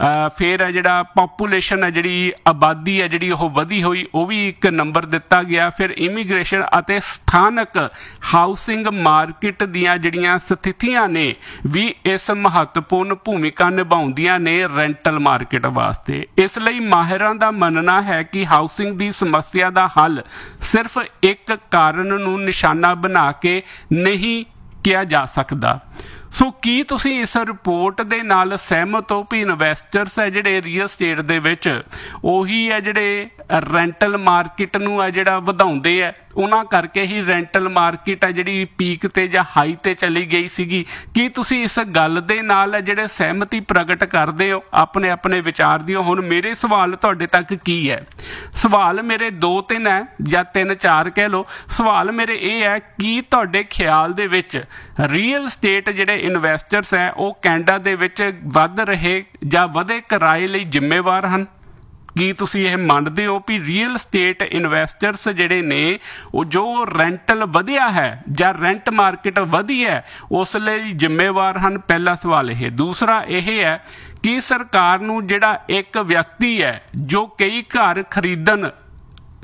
ਫਿਰ ਹੈ ਜਿਹੜਾ ਪਾਪੂਲੇਸ਼ਨ ਹੈ, ਜਿਹੜੀ ਆਬਾਦੀ ਹੈ ਜਿਹੜੀ ਉਹ ਵਧੀ ਹੋਈ, ਉਹ ਵੀ ਇੱਕ ਨੰਬਰ ਦਿੱਤਾ ਗਿਆ। ਫਿਰ ਇਮੀਗ੍ਰੇਸ਼ਨ ਅਤੇ ਸਥਾਨਕ ਹਾਊਸਿੰਗ ਮਾਰਕੀਟ ਦੀਆਂ ਜਿਹੜੀਆਂ ਸਥਿਤੀਆਂ ਨੇ ਵੀ ਇਸ ਮਹੱਤਵਪੂਰਨ ਭੂਮਿਕਾ ਨਿਭਾਉਂਦੀਆਂ ਨੇ ਰੈਂਟਲ ਮਾਰਕੀਟ ਵਾਸਤੇ। ਇਸ ਲਈ ਮਾਹਿਰਾਂ ਦਾ ਮੰਨਣਾ ਹੈ ਕਿ ਹਾਊਸਿੰਗ ਦੀ ਸਮੱਸਿਆ ਦਾ ਹੱਲ ਸਿਰਫ ਇੱਕ ਕਾਰਨ ਨੂੰ ਨਿਸ਼ਾਨਾ ਬਣਾ ਕੇ ਨਹੀਂ ਕਿਹਾ ਜਾ ਸਕਦਾ। ਸੋ ਕੀ ਤੁਸੀਂ ਇਸ ਰਿਪੋਰਟ ਦੇ ਨਾਲ ਸਹਿਮਤ ਹੋ ਵੀ ਇਨਵੈਸਟਰਸ ਹੈ ਜਿਹੜੇ ਰੀਅਲ ਸਟੇਟ ਦੇ ਵਿੱਚ, ਉਹੀ ਹੈ ਜਿਹੜੇ ਰੈਂਟਲ ਮਾਰਕੀਟ ਨੂੰ ਹੈ ਜਿਹੜਾ ਵਧਾਉਂਦੇ ਹੈ, ਉਹਨਾਂ ਕਰਕੇ ਹੀ ਰੈਂਟਲ ਮਾਰਕੀਟ ਹੈ ਜਿਹੜੀ ਪੀਕ ਤੇ ਜਾਂ ਹਾਈ ਤੇ ਚਲੀ ਗਈ ਸੀਗੀ? ਕੀ ਤੁਸੀਂ ਇਸ ਗੱਲ ਦੇ ਨਾਲ ਜਿਹੜੇ ਸਹਿਮਤੀ ਪ੍ਰਗਟ ਕਰਦੇ ਹੋ? ਆਪਣੇ ਆਪਣੇ ਵਿਚਾਰ ਦਿਓ। ਹੁਣ ਮੇਰੇ ਸਵਾਲ ਤੁਹਾਡੇ ਤੱਕ ਕੀ ਹੈ? ਸਵਾਲ ਮੇਰੇ 2-3 ਹੈ, ਜਾਂ 3-4 ਕਹਿ ਲਓ। ਸਵਾਲ ਮੇਰੇ ਇਹ ਹੈ, ਕੀ ਤੁਹਾਡੇ ਖਿਆਲ ਦੇ ਵਿੱਚ ਰੀਅਲ ਸਟੇਟ ਜਿਹੜੇ ਇਨਵੈਸਟਰਸ ਹੈ ਉਹ ਕੈਨੇਡਾ ਦੇ ਵਿੱਚ ਵੱਧ ਰਹੇ ਜਾਂ ਵਧੇ ਕਿਰਾਏ ਲਈ ਜ਼ਿੰਮੇਵਾਰ ਹਨ? ਕੀ ਤੁਸੀਂ ਇਹ ਮੰਨਦੇ ਹੋ ਵੀ ਰੀਅਲ ਸਟੇਟ ਇਨਵੈਸਟਰਸ ਜਿਹੜੇ ਨੇ ਉਹ ਜੋ ਰੈਂਟਲ ਵਧਿਆ ਹੈ ਜਾਂ ਰੈਂਟ ਮਾਰਕੀਟ ਵਧੀ ਹੈ ਉਸ ਲਈ ਜ਼ਿੰਮੇਵਾਰ ਹਨ? ਪਹਿਲਾ ਸਵਾਲ ਇਹ। ਦੂਸਰਾ ਇਹ ਹੈ ਕਿ ਸਰਕਾਰ ਨੂੰ ਜਿਹੜਾ ਇੱਕ ਵਿਅਕਤੀ ਹੈ ਜੋ ਕਈ ਘਰ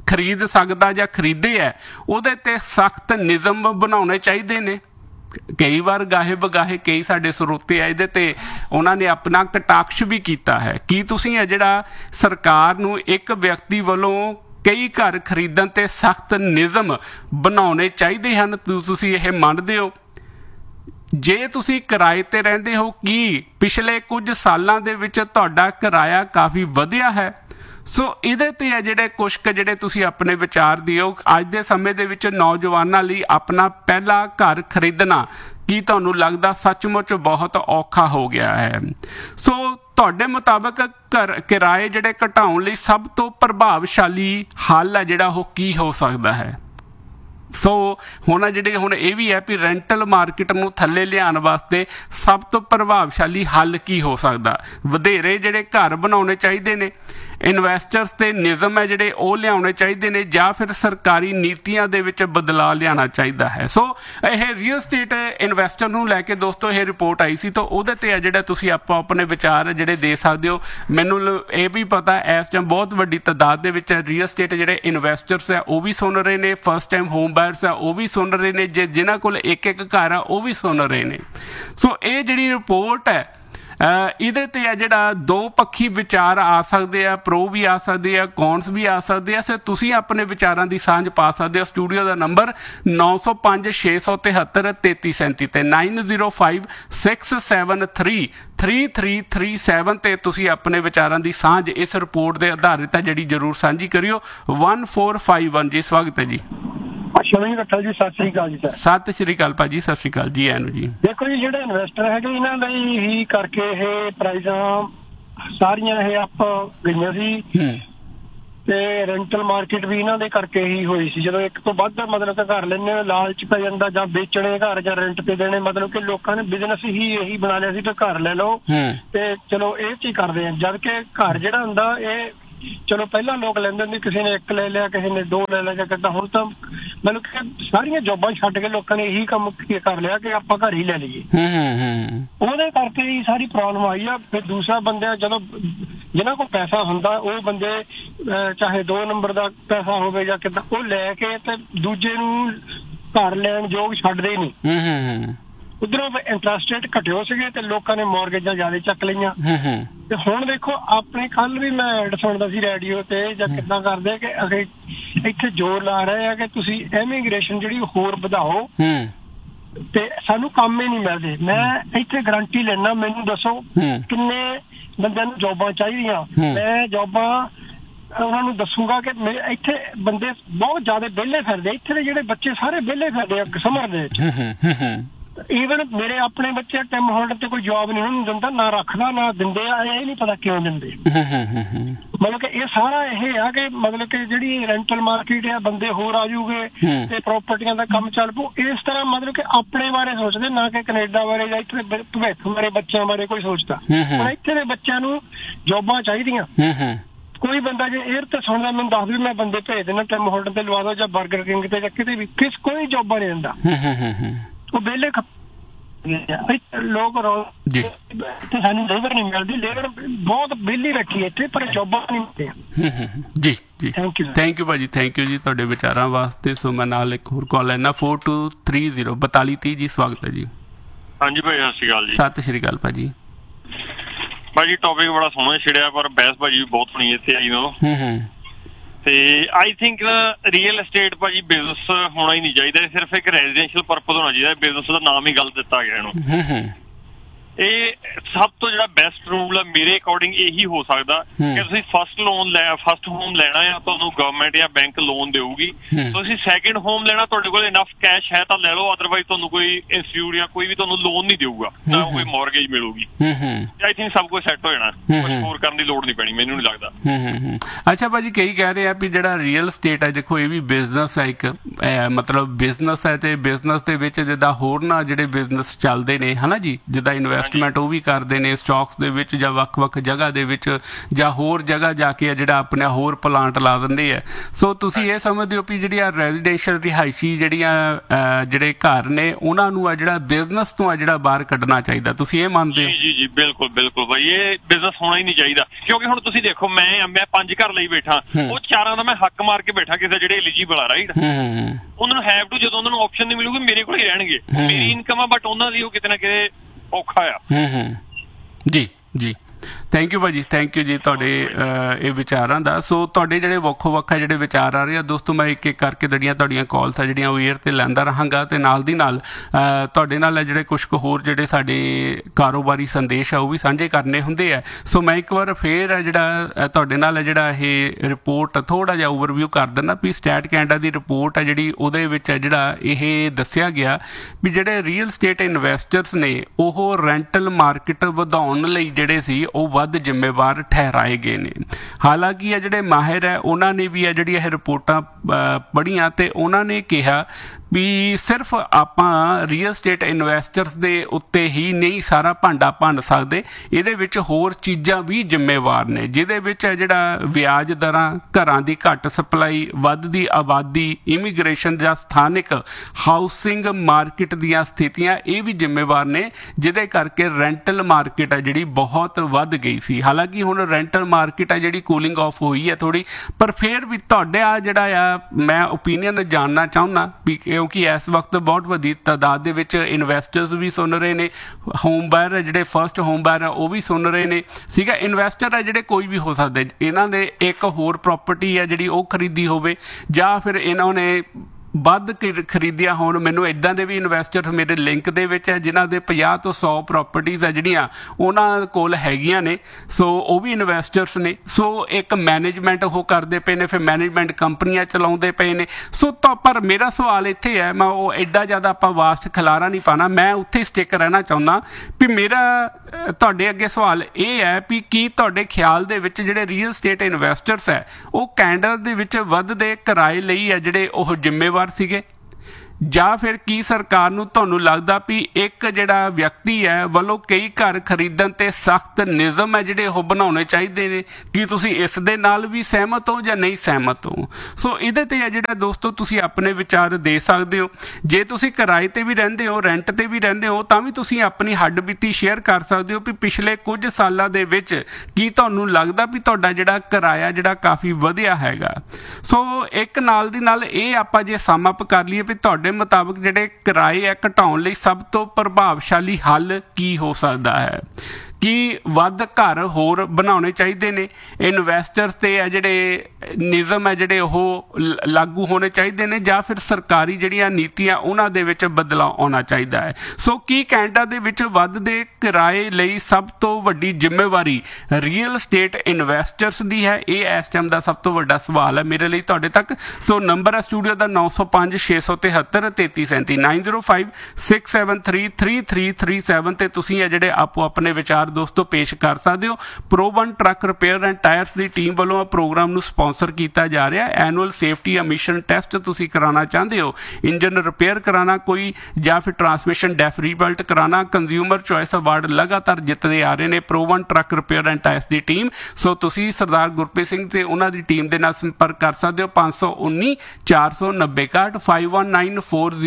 ਖਰੀਦ ਸਕਦਾ ਜਾਂ ਖਰੀਦੇ ਹੈ ਉਹਦੇ ਤੇ ਸਖਤ ਨਿਯਮ ਬਣਾਉਣੇ ਚਾਹੀਦੇ ਨੇ। ਕਈ ਵਾਰ ਗਾਹੇ ਬਗਾਹੇ ਕਈ ਸਾਡੇ ਸਰੋਤੇ ਆ ਇਹਦੇ ਤੇ ਉਹਨਾਂ ਨੇ ਆਪਣਾ ਕਟਾਕਸ਼ ਵੀ ਕੀਤਾ ਹੈ। ਕੀ ਤੁਸੀਂ ਇਹ ਜਿਹੜਾ ਸਰਕਾਰ ਨੂੰ ਇੱਕ ਵਿਅਕਤੀ ਵੱਲੋਂ ਕਈ ਘਰ ਖਰੀਦਣ ਤੇ ਸਖਤ ਨਿਯਮ ਬਣਾਉਣੇ ਚਾਹੀਦੇ ਹਨ, ਤੁਸੀਂ ਇਹ ਮੰਨਦੇ ਹੋ? ਜੇ ਤੁਸੀਂ ਕਿਰਾਏ ਤੇ ਰਹਿੰਦੇ ਹੋ, ਕੀ ਪਿਛਲੇ ਕੁਝ ਸਾਲਾਂ ਦੇ ਵਿੱਚ ਤੁਹਾਡਾ ਕਿਰਾਇਆ ਕਾਫੀ ਵਧਿਆ ਹੈ? ਸੋ ਇਹਦੇ ਤੇ ਹੈ ਜਿਹੜੇ ਕੁਛ ਕੁ ਜਿਹੜੇ ਤੁਸੀਂ ਆਪਣੇ ਵਿਚਾਰ ਦਿਓ। ਅੱਜ ਦੇ ਸਮੇਂ ਦੇ ਵਿੱਚ ਨੌਜਵਾਨਾਂ ਲਈ ਆਪਣਾ ਪਹਿਲਾ ਘਰ ਖਰੀਦਣਾ ਕੀ ਤੁਹਾਨੂੰ ਲੱਗਦਾ ਸੱਚਮੁੱਚ ਬਹੁਤ ਔਖਾ ਹੋ ਗਿਆ ਹੈ? ਸੋ ਤੁਹਾਡੇ ਮੁਤਾਬਕ ਘਰ ਕਿਰਾਏ ਜਿਹੜੇ ਘਟਾਉਣ ਲਈ ਸਭ ਤੋਂ ਪ੍ਰਭਾਵਸ਼ਾਲੀ ਹੱਲ ਹੈ ਜਿਹੜਾ ਉਹ ਕੀ ਹੋ ਸਕਦਾ ਹੈ? ਸੋ ਹੁਣ ਇਹ ਵੀ ਹੈ ਵੀ ਰੈਂਟਲ ਮਾਰਕੀਟ ਨੂੰ ਥੱਲੇ ਲਿਆਉਣ ਵਾਸਤੇ ਸਭ ਤੋਂ ਪ੍ਰਭਾਵਸ਼ਾਲੀ ਹੱਲ ਕੀ ਹੋ ਸਕਦਾ? ਵਧੇਰੇ ਜਿਹੜੇ ਘਰ ਬਣਾਉਣੇ ਚਾਹੀਦੇ ਨੇ, ਇਨਵੈਸਟਰਸ ਤੇ ਨਿਯਮ ਹੈ ਜਿਹੜੇ ਉਹ ਲਿਆਉਣੇ ਚਾਹੀਦੇ ਨੇ, ਜਾਂ ਫਿਰ ਸਰਕਾਰੀ ਨੀਤੀਆਂ ਦੇ ਵਿੱਚ ਬਦਲਾਅ ਲਿਆਉਣਾ ਚਾਹੀਦਾ ਹੈ? ਸੋ ਇਹ ਰੀਅਲ ਸਟੇਟ ਇਨਵੈਸਟਰ ਨੂੰ ਲੈ ਕੇ ਦੋਸਤੋ ਇਹ ਰਿਪੋਰਟ ਆਈ ਸੀ, ਤਾਂ ਉਹਦੇ ਤੇ ਆ ਜਿਹੜਾ ਤੁਸੀਂ ਆਪਾਂ ਆਪਣੇ ਵਿਚਾਰ ਜਿਹੜੇ ਦੇ ਸਕਦੇ ਹੋ। ਮੈਨੂੰ ਇਹ ਵੀ ਪਤਾ ਇਸ ਟਾਈਮ ਬਹੁਤ ਵੱਡੀ ਤਾਦਾਦ ਦੇ ਵਿੱਚ ਰੀਅਲ ਸਟੇਟ ਜਿਹੜੇ ਇਨਵੈਸਟਰਸ ਆ ਉਹ ਵੀ ਸੁਣ ਰਹੇ ਨੇ, ਫਸਟ ਟਾਈਮ ਹੋਮ ਬਾਇਰਸ ਆ ਉਹ ਵੀ ਸੁਣ ਰਹੇ ਨੇ, ਜਿਨ੍ਹਾਂ ਕੋਲ ਇੱਕ ਘਰ ਆ ਉਹ ਵੀ ਸੁਣ ਰਹੇ ਨੇ। ਸੋ ਇਹ ਜਿਹੜੀ ਰਿਪੋਰਟ ਹੈ ਇਹਦੇ ਤੇ ਆ ਜਿਹੜਾ ਦੋ ਪੱਖੀ ਵਿਚਾਰ ਆ ਸਕਦੇ ਆ, ਪ੍ਰੋ ਵੀ ਆ ਸਕਦੇ ਆ, ਕੌਨਸ ਵੀ ਆ ਸਕਦੇ ਆ। ਸੋ ਤੁਸੀਂ ਆਪਣੇ ਵਿਚਾਰਾਂ ਦੀ ਸਾਂਝ ਪਾ ਸਕਦੇ ਹੋ। ਸਟੂਡੀਓ ਦਾ ਨੰਬਰ 9056733337 ਤੇ 9056733337 ਤੇ ਤੁਸੀਂ ਆਪਣੇ ਵਿਚਾਰਾਂ ਦੀ ਸਾਂਝ ਇਸ ਰਿਪੋਰਟ ਦੇ ਆਧਾਰਿਤ ਹੈ ਜਿਹੜੀ ਜ਼ਰੂਰ ਸਾਂਝੀ ਕਰਿਓ। 1451 ਜੀ, ਸਵਾਗਤ ਹੈ ਜੀ। ਜੀ ਸਤਿ ਸ੍ਰੀ ਅਕਾਲ ਜੀ। ਸਰ ਸਤਿ ਸ਼੍ਰੀ ਅਕਾਲ ਭਾਜੀ, ਸਤਿ ਸ਼੍ਰੀ ਅਕਾਲ ਜੀ। ਐਨੂੰ ਜੀ ਦੇਖੋ ਜੀ, ਜਿਹੜੇ ਇਨਵੈਸਟਰ ਹੈਗੇ ਇਹਨਾਂ ਲਈ ਹੀ ਕਰਕੇ ਇਹ ਪ੍ਰਾਈਜ਼ਾਂ ਸਾਰੀਆਂ ਇਹ ਅਪ ਗਈਆਂ ਸੀ, ਤੇ ਰੈਂਟਲ ਮਾਰਕੀਟ ਵੀ ਇਹਨਾਂ ਦੇ ਕਰਕੇ ਹੀ ਹੋਈ ਸੀ। ਜਦੋਂ ਇੱਕ ਤੋਂ ਵੱਧ ਮਤਲਬ ਕਿ ਘਰ ਲੈਣੇ ਲਾਲਚ ਪੈ ਜਾਂਦਾ, ਜਾਂ ਵੇਚਣੇ ਘਰ ਜਾਂ ਰੈਂਟ ਤੇ ਦੇਣੇ, ਮਤਲਬ ਕਿ ਲੋਕਾਂ ਨੇ ਬਿਜ਼ਨਸ ਹੀ ਇਹੀ ਬਣਾ ਲਿਆ ਸੀ ਕਿ ਘਰ ਲੈ ਲਓ ਤੇ ਚਲੋ ਇਹ ਚੀਜ਼ ਕਰਦੇ ਆ। ਜਦ ਕਿ ਘਰ ਜਿਹੜਾ ਹੁੰਦਾ ਇਹ ਚਲੋ ਪਹਿਲਾਂ ਲੋਕ ਲੈਂਦੇ ਹੁੰਦੇ, ਕਿਸੇ ਨੇ ਇੱਕ ਲੈ ਲਿਆ, ਕਿਸੇ ਨੇ ਦੋ ਲੈ ਲਿਆ ਜਾਂ ਕਿੱਦਾਂ। ਹੁਣ ਤਾਂ ਮਤਲਬ ਕਿ ਸਾਰੀਆਂ ਜੋਬਾਂ ਛੱਡ ਕੇ ਲੋਕਾਂ ਨੇ ਇਹੀ ਕੰਮ ਕਰ ਲਿਆ ਕਿ ਆਪਾਂ ਘਰ ਹੀ ਲੈ ਲਈਏ। ਉਹਦੇ ਕਰਕੇ ਹੀ ਸਾਰੀ ਪ੍ਰੋਬਲਮ ਆਈ ਆ। ਫਿਰ ਦੂਸਰਾ ਬੰਦਾ ਜਦੋਂ ਜਿਹਨਾਂ ਕੋਲ ਪੈਸਾ ਹੁੰਦਾ ਉਹ ਬੰਦੇ ਚਾਹੇ 2 ਨੰਬਰ ਦਾ ਪੈਸਾ ਹੋਵੇ ਜਾਂ ਕਿੱਦਾਂ, ਉਹ ਲੈ ਕੇ ਤੇ ਦੂਜੇ ਨੂੰ ਘਰ ਲੈਣ ਯੋਗ ਛੱਡਦੇ ਹੀ ਨਹੀਂ। ਉਧਰੋਂ ਇੰਟਰਸਟ ਰੇਟ ਘਟਿਓ ਸੀਗੇ ਤੇ ਲੋਕਾਂ ਨੇ ਮੌਰਗੇਜਾਂ ਜ਼ਿਆਦਾ ਚੱਕ ਲਈਆਂ। ਤੇ ਹੁਣ ਦੇਖੋ, ਆਪਣੇ ਕੱਲ ਵੀ ਮੈਂ ਐਡ ਸੁਣਦਾ ਸੀ ਰੇਡੀਓ ਤੇ ਜਾਂ ਕਿੱਦਾਂ ਕਰਦੇ ਕਿ ਅਸੀਂ ਇੱਥੇ ਜ਼ੋਰ ਲਾ ਰਹੇ ਆ ਕਿ ਤੁਸੀਂ ਇਮੀਗ੍ਰੇਸ਼ਨ ਜਿਹੜੀ ਹੋਰ ਵਧਾਓ ਤੇ ਸਾਨੂੰ ਕੰਮ ਹੀ ਨਹੀਂ ਮਿਲਦੇ। ਮੈਂ ਇੱਥੇ ਗਰੰਟੀ ਲੈਣਾ, ਮੈਨੂੰ ਦੱਸੋ ਕਿੰਨੇ ਬੰਦਿਆਂ ਨੂੰ ਜੋਬਾਂ ਚਾਹੀਦੀਆਂ। ਮੈਂ ਜੋਬਾਂ ਉਹਨਾਂ ਨੂੰ ਦੱਸੂਗਾ ਕਿ ਇੱਥੇ ਬੰਦੇ ਬਹੁਤ ਜ਼ਿਆਦਾ ਵਿਹਲੇ ਫਿਰਦੇ, ਇੱਥੇ ਦੇ ਜਿਹੜੇ ਬੱਚੇ ਸਾਰੇ ਵਿਹਲੇ ਫਿਰਦੇ ਆ ਸਮਰ ਦੇ ਵਿੱਚ। ਈਵਨ ਮੇਰੇ ਆਪਣੇ ਬੱਚੇ ਟਿਮ ਹੋਲਡਰ ਤੇ ਕੋਈ ਜੋਬ ਨਹੀਂ ਉਹਨੂੰ ਦਿੰਦਾ, ਨਾ ਰੱਖਦਾ ਨਾ ਦਿੰਦੇ ਆ, ਇਹ ਨਹੀਂ ਪਤਾ ਕਿਉਂ ਦਿੰਦੇ। ਮਤਲਬ ਕਿ ਇਹ ਸਾਰਾ ਇਹ ਆ ਕਿ ਮਤਲਬ ਕਿ ਜਿਹੜੀ ਰੈਂਟਲ ਮਾਰਕੀਟ ਆ ਬੰਦੇ ਹੋਰ ਆ ਜੂਗੇ ਤੇ ਪ੍ਰਾਪਰਟੀਆਂ ਦਾ ਕੰਮ ਚੱਲ ਪਊ। ਇਸ ਤਰ੍ਹਾਂ ਮਤਲਬ ਕਿ ਆਪਣੇ ਬਾਰੇ ਸੋਚਦੇ, ਨਾ ਕਿ ਕੈਨੇਡਾ ਬਾਰੇ ਜਾਂ ਇੱਥੇ ਭਵਿੱਖ ਬਾਰੇ ਬੱਚਿਆਂ ਬਾਰੇ ਕੋਈ ਸੋਚਦਾ। ਹੁਣ ਇੱਥੇ ਦੇ ਬੱਚਿਆਂ ਨੂੰ ਜੋਬਾਂ ਚਾਹੀਦੀਆਂ। ਕੋਈ ਬੰਦਾ ਜੇ 에ਅਰ ਤੇ ਸੁਣਦਾ ਮੈਨੂੰ ਦੱਸ ਵੀ ਮੈਂ ਬੰਦੇ ਭੇਜ ਦੇਣਾ ਟਿਮ ਹੋਲਡਰ ਤੇ ਲਵਾ ਦੋ ਜਾਂ ਬਰਗਰ ਕਿੰਗ ਤੇ ਜਾਂ ਕਿਤੇ ਵੀ, ਕੋਈ ਜੋਬਾਂ ਨਹੀਂ ਦਿੰਦਾ। ਉਹ ਵਿਹਲੇ ਲੋਕ ਸਾਨੂੰ ਲੇਬਰ ਨਹੀਂ ਮਿਲਦੀ, ਲੇਬਰ ਬਹੁਤ ਵਿਹਲੀ ਬੈਠੀ ਹੈ ਇੱਥੇ, ਪਰ ਜੋਬਾਂ ਨਹੀਂ ਮਿਲਦੀਆਂ। ਜੀ ਜੀ, ਥੈਂਕ ਯੂ ਭਾਜੀ, ਥੈਂਕ ਯੂ ਜੀ ਤੁਹਾਡੇ ਵਿਚਾਰਾਂ ਵਾਸਤੇ। ਸੋ ਮੈਂ ਨਾਲ ਇੱਕ ਹੋਰ ਕਾਲ ਲੈਣਾ 42304230 ਜੀ, ਸਵਾਗਤ ਹੈ ਜੀ। ਹਾਂਜੀ ਭਾਈ, ਸਤਿ ਸ਼੍ਰੀ ਅਕਾਲ ਜੀ। ਸਤਿ ਸ਼੍ਰੀ ਅਕਾਲ ਭਾਜੀ। ਭਾਜੀ ਟੌਪਿਕ ਬੜਾ ਸੋਹਣਾ ਛਿੜਿਆ, ਪਰ ਬਹਿਸ ਭਾਜੀ ਵੀ ਬਹੁਤ ਹੋਣੀ ਇੱਥੇ ਆਈ ਨੂੰ। ਤੇ ਆਈ ਥਿੰਕ ਰੀਅਲ ਐਸਟੇਟ ਭਾਜੀ ਬਿਜ਼ਨਸ ਹੋਣਾ ਹੀ ਨਹੀਂ ਚਾਹੀਦਾ, ਸਿਰਫ ਇੱਕ ਰੈਜ਼ੀਡੈਂਸ਼ੀਅਲ ਪਰਪਸ ਹੋਣਾ ਚਾਹੀਦਾ। ਬਿਜ਼ਨਸ ਦਾ ਨਾਮ ਹੀ ਗਲਤ ਦਿੱਤਾ ਗਿਆ ਇਹਨੂੰ। ਇਹ ਸਭ ਤੋਂ ਜਿਹੜਾ ਬੈਸਟ ਰੂਲ ਆ ਮੇਰੇ ਅਕੋਰਡਿੰਗ ਇਹੀ ਹੋ ਸਕਦਾ ਕਿ ਤੁਸੀਂ ਫਸਟ ਹੋਮ ਲੈਣਾ ਆ, ਤੁਹਾਨੂੰ ਗਵਰਨਮੈਂਟ ਜਾਂ ਬੈਂਕ ਲੋਨ ਦੇਊਗੀ। ਤੁਸੀਂ ਸੈਕਿੰਡ ਹੋਮ ਲੈਣਾ, ਤੁਹਾਡੇ ਕੋਲ ਇਨਫ ਕੈਸ਼ ਹੈ ਤਾਂ ਲੈ ਲਓ, ਅਦਰਵਾਈਜ਼ ਤੁਹਾਨੂੰ ਕੋਈ ਇੰਸਟੀਟਿਊਟ ਜਾਂ ਕੋਈ ਵੀ ਤੁਹਾਨੂੰ ਲੋਨ ਨਹੀਂ ਦੇਊਗਾ, ਨਾ ਕੋਈ ਮੌਰਗੇਜ ਮਿਲੂਗੀ। ਆਈ ਥਿੰਕ ਸਭ ਕੁਝ ਸੈੱਟ ਹੋ ਜਾਣਾ, ਕੁਝ ਹੋਰ ਕਰਨ ਦੀ ਲੋੜ ਨਹੀਂ ਪੈਣੀ, ਮੈਨੂੰ ਨਹੀਂ ਲੱਗਦਾ। ਅੱਛਾ ਭਾਜੀ, ਕਈ ਕਹਿ ਰਹੇ ਆ ਵੀ ਜਿਹੜਾ ਰੀਅਲ ਸਟੇਟ ਹੈ, ਦੇਖੋ ਇਹ ਵੀ ਬਿਜ਼ਨਸ ਹੈ, ਇੱਕ ਮਤਲਬ ਬਿਜ਼ਨਸ ਹੈ, ਤੇ ਬਿਜ਼ਨਸ ਦੇ ਵਿੱਚ ਜਿੱਦਾਂ ਹੋਰ ਨਾ ਜਿਹੜੇ ਬਿਜ਼ਨਸ ਚੱਲਦੇ ਨੇ ਹਨਾ ਜੀ, ਜਿੱਦਾਂ ਇਨਵੈਸਟ ਇਨਵੈਸਟਮੈਂਟ ਉਹ ਵੀ ਕਰਦੇ ਨੇ ਸਟਾਕਸ ਦੇ ਵਿੱਚ ਜਾਂ ਵੱਖ-ਵੱਖ ਜਗ੍ਹਾ ਦੇ ਵਿੱਚ ਜਾਂ ਹੋਰ ਜਗ੍ਹਾ ਜਾ ਕੇ ਜਿਹੜਾ ਆਪਣਾ ਹੋਰ ਪਲਾਂਟ ਲਾ ਦਿੰਦੇ ਆ। ਸੋ ਤੁਸੀਂ ਇਹ ਸਮਝਦੇ ਹੋ ਵੀ ਜਿਹੜੀਆਂ ਰੈਜ਼ੀਡੈਂਸ਼ੀਅਲ ਰਿਹਾਇਸ਼ੀ ਜਿਹੜੇ ਘਰ ਨੇ ਉਹਨਾਂ ਨੂੰ ਆ ਜਿਹੜਾ ਬਿਜ਼ਨਸ ਤੋਂ ਆ ਜਿਹੜਾ ਬਾਹਰ ਕੱਢਣਾ ਚਾਹੀਦਾ, ਤੁਸੀਂ ਇਹ ਮੰਨਦੇ ਹੋ? ਜੀ ਬਿਲਕੁਲ ਬਿਲਕੁਲ ਬਾਈ, ਇਹ ਬਿਜ਼ਨਸ ਹੋਣਾ ਹੀ ਨਹੀਂ ਚਾਹੀਦਾ। ਕਿਉਂਕਿ ਹੁਣ ਤੁਸੀਂ ਦੇਖੋ ਮੈਂ 5 ਘਰ ਲਈ ਬੈਠਾ, ਉਹ 4 ਦਾ ਮੈਂ ਹੱਕ ਮਾਰ ਕੇ ਬੈਠਾ ਕਿਸੇ ਜਿਹੜੇ ਐਲੀਜੀਬਲ ਆ, ਰਾਈਟ? ਉਹਨਾਂ ਨੂੰ ਹੈਵ ਟੂ, ਜਦੋਂ ਉਹਨਾਂ ਨੂੰ ਆਪਸ਼ਨ ਨਹੀਂ ਮਿਲੂਗੀ ਮੇਰੇ ਕੋਲ ਹੀ ਰਹਿਣਗੇ, ਮੇਰੀ ਇਨਕਮ ਆ ਬਟ ਉਹਨਾਂ ਦੀ ਉਹ ਕਿਤੇ ਨਾ ਕਿਤੇ ਔਖਾ ਆ। ਜੀ ਜੀ, ਥੈਂਕ ਯੂ ਭਾਜੀ, ਥੈਂਕ ਯੂ ਜੀ ਤੁਹਾਡੇ ਇਹ ਵਿਚਾਰਾਂ ਦਾ। ਸੋ ਤੁਹਾਡੇ ਜਿਹੜੇ ਵੱਖੋ-ਵੱਖ ਜਿਹੜੇ ਵਿਚਾਰ ਆ ਰਹੇ ਆ ਦੋਸਤੋ, ਮੈਂ ਇੱਕ ਇੱਕ ਕਰਕੇ ਤੁਹਾਡੀਆਂ ਕਾਲਸ ਆ ਜਿਹੜੀਆਂ ਉਹ ਏਅਰ 'ਤੇ ਲੈਂਦਾ ਰਹਾਂਗਾ ਅਤੇ ਨਾਲ ਦੀ ਨਾਲ ਤੁਹਾਡੇ ਨਾਲ ਜਿਹੜੇ ਕੁਛ ਕੁ ਹੋਰ ਜਿਹੜੇ ਸਾਡੇ ਕਾਰੋਬਾਰੀ ਸੰਦੇਸ਼ ਆ ਉਹ ਵੀ ਸਾਂਝੇ ਕਰਨੇ ਹੁੰਦੇ ਆ। ਸੋ ਮੈਂ ਇੱਕ ਵਾਰ ਫੇਰ ਜਿਹੜਾ ਤੁਹਾਡੇ ਨਾਲ ਜਿਹੜਾ ਇਹ ਰਿਪੋਰਟ ਥੋੜ੍ਹਾ ਜਿਹਾ ਓਵਰਵਿਊ ਕਰ ਦਿੰਦਾ ਵੀ ਸਟੈਟ ਕੈਨੇਡਾ ਦੀ ਰਿਪੋਰਟ ਆ ਜਿਹੜੀ ਉਹਦੇ ਵਿੱਚ ਜਿਹੜਾ ਇਹ ਦੱਸਿਆ ਗਿਆ ਵੀ ਜਿਹੜੇ ਰੀਅਲ ਸਟੇਟ ਇਨਵੈਸਟਰਸ ਨੇ ਉਹ ਰੈਂਟਲ ਮਾਰਕੀਟ ਵਧਾਉਣ ਲਈ ਜਿਹੜੇ ਸੀ ਉਹ ਵੱਧ ਜ਼ਿੰਮੇਵਾਰ ਠਹਿਰਾਏ ਗਏ ਨੇ। ਹਾਲਾਂਕਿ ਇਹ ਜਿਹੜੇ ਮਾਹਿਰ ਹੈ ਉਹਨਾਂ ਨੇ ਵੀ ਜਿਹੜੀ ਇਹ ਰਿਪੋਰਟਾਂ ਪੜ੍ਹੀਆਂ ਅਤੇ ਉਹਨਾਂ ਨੇ ਕਿਹਾ ਵੀ ਸਿਰਫ ਆਪਾਂ ਰੀਅਲ ਸਟੇਟ ਇਨਵੈਸਟਰਸ ਦੇ ਉੱਤੇ ਹੀ ਨਹੀਂ ਸਾਰਾ ਭਾਂਡਾ ਭੰਨ ਸਕਦੇ, ਇਹਦੇ ਵਿੱਚ ਹੋਰ ਚੀਜ਼ਾਂ ਵੀ ਜ਼ਿੰਮੇਵਾਰ ਨੇ, ਜਿਹਦੇ ਵਿੱਚ ਜਿਹੜਾ ਵਿਆਜ ਦਰਾਂ, ਘਰਾਂ ਦੀ ਘੱਟ ਸਪਲਾਈ, ਵੱਧਦੀ ਆਬਾਦੀ, ਇਮੀਗ੍ਰੇਸ਼ਨ ਜਾਂ ਸਥਾਨਕ ਹਾਊਸਿੰਗ ਮਾਰਕੀਟ ਦੀਆਂ ਸਥਿਤੀਆਂ ਇਹ ਵੀ ਜ਼ਿੰਮੇਵਾਰ ਨੇ, ਜਿਹਦੇ ਕਰਕੇ ਰੈਂਟਲ ਮਾਰਕੀਟ ਹੈ ਜਿਹੜੀ ਬਹੁਤ ਵੱਧ ਗਈ ਸੀ। ਹਾਲਾਂਕਿ ਹੁਣ ਰੈਂਟਲ ਮਾਰਕੀਟ ਹੈ ਜਿਹੜੀ ਕੂਲਿੰਗ ਆਫ ਹੋਈ ਹੈ ਥੋੜ੍ਹੀ, ਪਰ ਫਿਰ ਵੀ ਤੁਹਾਡੇ ਜਿਹੜਾ ਆ ਮੈਂ ਓਪੀਨੀਅਨ ਜਾਣਨਾ ਚਾਹੁੰਦਾ ਵੀ ਕਿਉਂਕਿ ਇਸ ਵਕਤ ਬਹੁਤ ਵੱਡੀ ਤਾਦਾਦ ਦੇ ਵਿੱਚ ਇਨਵੈਸਟਰਸ ਵੀ ਸੁਣ ਰਹੇ ਨੇ, ਹੋਮ ਬਾਇਰ ਜਿਹੜੇ ਫਸਟ ਹੋਮ ਬਾਇਰ ਆ ਉਹ ਵੀ ਸੁਣ ਰਹੇ ਨੇ, ਠੀਕ ਹੈ। ਇਨਵੈਸਟਰ ਆ ਜਿਹੜੇ ਕੋਈ ਵੀ ਹੋ ਸਕਦੇ, ਇਹਨਾਂ ਨੇ ਇੱਕ ਹੋਰ ਪ੍ਰਾਪਰਟੀ ਹੈ ਜਿਹੜੀ ਉਹ ਖਰੀਦੀ ਹੋਵੇ ਜਾਂ ਫਿਰ ਇਹਨਾਂ ਨੇ ਵੱਧ ਖਰੀਦਿਆ ਹੋਣ। ਮੈਨੂੰ ਇੱਦਾਂ ਦੇ ਵੀ ਇਨਵੈਸਟਰ ਮੇਰੇ ਲਿੰਕ ਦੇ ਵਿੱਚ ਹੈ ਜਿਨ੍ਹਾਂ ਦੇ 50 ਤੋਂ 100 ਪ੍ਰਾਪਰਟੀਜ਼ ਆ ਜਿਹੜੀਆਂ ਉਹਨਾਂ ਕੋਲ ਹੈਗੀਆਂ ਨੇ, ਸੋ ਉਹ ਵੀ ਇਨਵੈਸਟਰਸ ਨੇ। ਸੋ ਇੱਕ ਮੈਨੇਜਮੈਂਟ ਉਹ ਕਰਦੇ ਪਏ ਨੇ, ਫਿਰ ਮੈਨੇਜਮੈਂਟ ਕੰਪਨੀਆਂ ਚਲਾਉਂਦੇ ਪਏ ਨੇ। ਸੋ ਪਰ ਮੇਰਾ ਸਵਾਲ ਇੱਥੇ ਹੈ, ਮੈਂ ਉਹ ਐਡਾ ਜ਼ਿਆਦਾ ਆਪਾਂ ਵਾਸਟ ਖਿਲਾਰਾ ਨਹੀਂ ਪਾਉਣਾ, ਮੈਂ ਉੱਥੇ ਸਟਿਕ ਰਹਿਣਾ ਚਾਹੁੰਦਾ ਵੀ ਮੇਰਾ ਤੁਹਾਡੇ ਅੱਗੇ ਸਵਾਲ ਇਹ ਹੈ ਵੀ ਕੀ ਤੁਹਾਡੇ ਖਿਆਲ ਦੇ ਵਿੱਚ ਜਿਹੜੇ ਰੀਅਲ ਸਟੇਟ ਇਨਵੈਸਟਰਸ ਹੈ ਉਹ ਕੈਨੇਡਾ ਦੇ ਵਿੱਚ ਵੱਧਦੇ ਕਿਰਾਏ ਲਈ ਹੈ ਜਿਹੜੇ ਉਹ ਜ਼ਿੰਮੇਵਾਰ ਸੀਗੇ, ਜਾਂ ਫਿਰ ਕੀ ਸਰਕਾਰ ਨੂੰ ਤੁਹਾਨੂੰ ਲੱਗਦਾ ਵੀ ਇੱਕ ਜਿਹੜਾ ਵਿਅਕਤੀ ਹੈ ਵੱਲੋਂ ਕਈ ਘਰ ਖਰੀਦਣ ਤੇ ਸਖਤ ਨਿਯਮ ਹੈ ਜਿਹੜੇ ਉਹ ਬਣਾਉਣੇ ਚਾਹੀਦੇ ਨੇ? ਕੀ ਤੁਸੀਂ ਇਸ ਦੇ ਨਾਲ ਵੀ ਸਹਿਮਤ ਹੋ ਜਾਂ ਨਹੀਂ ਸਹਿਮਤ ਹੋ? ਸੋ ਇਹਦੇ ਤੇ ਜਿਹੜਾ ਦੋਸਤੋ ਤੁਸੀਂ ਆਪਣੇ ਵਿਚਾਰ ਦੇ ਸਕਦੇ ਹੋ। ਜੇ ਤੁਸੀਂ ਕਿਰਾਏ ਤੇ ਵੀ ਰਹਿੰਦੇ ਹੋ, ਰੈਂਟ ਤੇ ਵੀ ਰਹਿੰਦੇ ਹੋ, ਤਾਂ ਵੀ ਤੁਸੀਂ ਆਪਣੀ ਹੱਡ ਬੀਤੀ ਸ਼ੇਅਰ ਕਰ ਸਕਦੇ ਹੋ ਵੀ ਪਿਛਲੇ ਕੁਝ ਸਾਲਾਂ ਦੇ ਵਿੱਚ ਕੀ ਤੁਹਾਨੂੰ ਲੱਗਦਾ ਵੀ ਤੁਹਾਡਾ ਜਿਹੜਾ ਕਿਰਾਇਆ ਜਿਹੜਾ ਕਾਫੀ ਵਧਿਆ ਹੈਗਾ। ਸੋ ਇੱਕ ਨਾਲ ਦੀ ਨਾਲ ਇਹ ਆਪਾਂ ਜੇ ਸਮ ਅਪ ਕਰ ਲਈਏ ਵੀ ਤੁਹਾਡੇ ਮੁਤਾਬਕ ਜਿਹੜੇ ਕਿਰਾਏ ਆ ਘਟਾਉਣ ਲਈ ਸਭ ਤੋਂ ਪ੍ਰਭਾਵਸ਼ਾਲੀ ਹੱਲ ਕੀ ਹੋ ਸਕਦਾ ਹੈ? ਕੀ ਵੱਧ ਘਰ ਹੋਰ ਬਣਾਉਣੇ ਚਾਹੀਦੇ ਨੇ? ਇਨਵੈਸਟਰਸ ਤੇ ਆ ਜਿਹੜੇ ਨਿਯਮ ਹੈ ਜਿਹੜੇ ਉਹ ਲਾਗੂ ਹੋਣੇ ਚਾਹੀਦੇ ਨੇ, ਜਾਂ ਫਿਰ ਸਰਕਾਰੀ ਜਿਹੜੀਆਂ ਨੀਤੀਆਂ ਉਹਨਾਂ ਦੇ ਵਿੱਚ ਬਦਲਾਅ ਆਉਣਾ ਚਾਹੀਦਾ ਹੈ? ਸੋ ਕੀ ਕੈਨੇਡਾ ਦੇ ਵਿੱਚ ਵੱਧਦੇ ਕਿਰਾਏ ਲਈ ਸਭ ਤੋਂ ਵੱਡੀ ਜ਼ਿੰਮੇਵਾਰੀ ਰੀਅਲ ਸਟੇਟ ਇਨਵੈਸਟਰਸ ਦੀ ਹੈ? ਇਹ ਇਸ ਟਾਈਮ ਦਾ ਸਭ ਤੋਂ ਵੱਡਾ ਸਵਾਲ ਹੈ ਮੇਰੇ ਲਈ ਤੁਹਾਡੇ ਤੱਕ। ਸੋ ਨੰਬਰ ਹੈ ਸਟੂਡੀਓ ਦਾ 905 673 3337 905 673 3337 ਤੇ ਤੁਸੀਂ ਇਹ ਜਿਹੜੇ ਆਪੋ ਆਪਣੇ ਵਿਚਾਰ ਦੋਸਤੋ ਪੇਸ਼ ਕਰ ਸਕਦੇ ਹੋ। ਪ੍ਰੋ1 truck repair and tyres the team ਵੱਲੋਂ ਪ੍ਰੋਗਰਾਮ ਨੂੰ ਸਪਾਂਸਰ ਕੀਤਾ ਜਾ ਰਿਹਾ। ਐਨੂਅਲ ਸੇਫਟੀ ਐਮਿਸ਼ਨ ਟੈਸਟ ਤੁਸੀਂ ਕਰਾਉਣਾ ਚਾਹੁੰਦੇ ਹੋ, ਇੰਜਨ ਰਿਪੇਅਰ ਕਰਾਉਣਾ ਕੋਈ, ਜਾਂ ਫਿਰ ਟਰਾਂਸਮਿਸ਼ਨ ਡੈਫ ਰੀਬਿਲਟ ਕਰਾਉਣਾ, ਕੰਜ਼ਿਊਮਰ ਚੋਇਸ ਅਵਾਰਡ ਲਗਾਤਾਰ ਜਿੱਤਦੇ ਆ ਰਹੇ ਨੇ ਪ੍ਰੋ1 truck repair and tyres the team. ਸੋ ਤੁਸੀਂ ਸਰਦਾਰ ਗੁਰਪ੍ਰੀਤ ਸਿੰਘ ਤੇ ਉਹਨਾਂ ਦੀ ਟੀਮ ਦੇ ਨਾਲ ਸੰਪਰਕ ਕਰ ਸਕਦੇ ਹੋ 519 490 51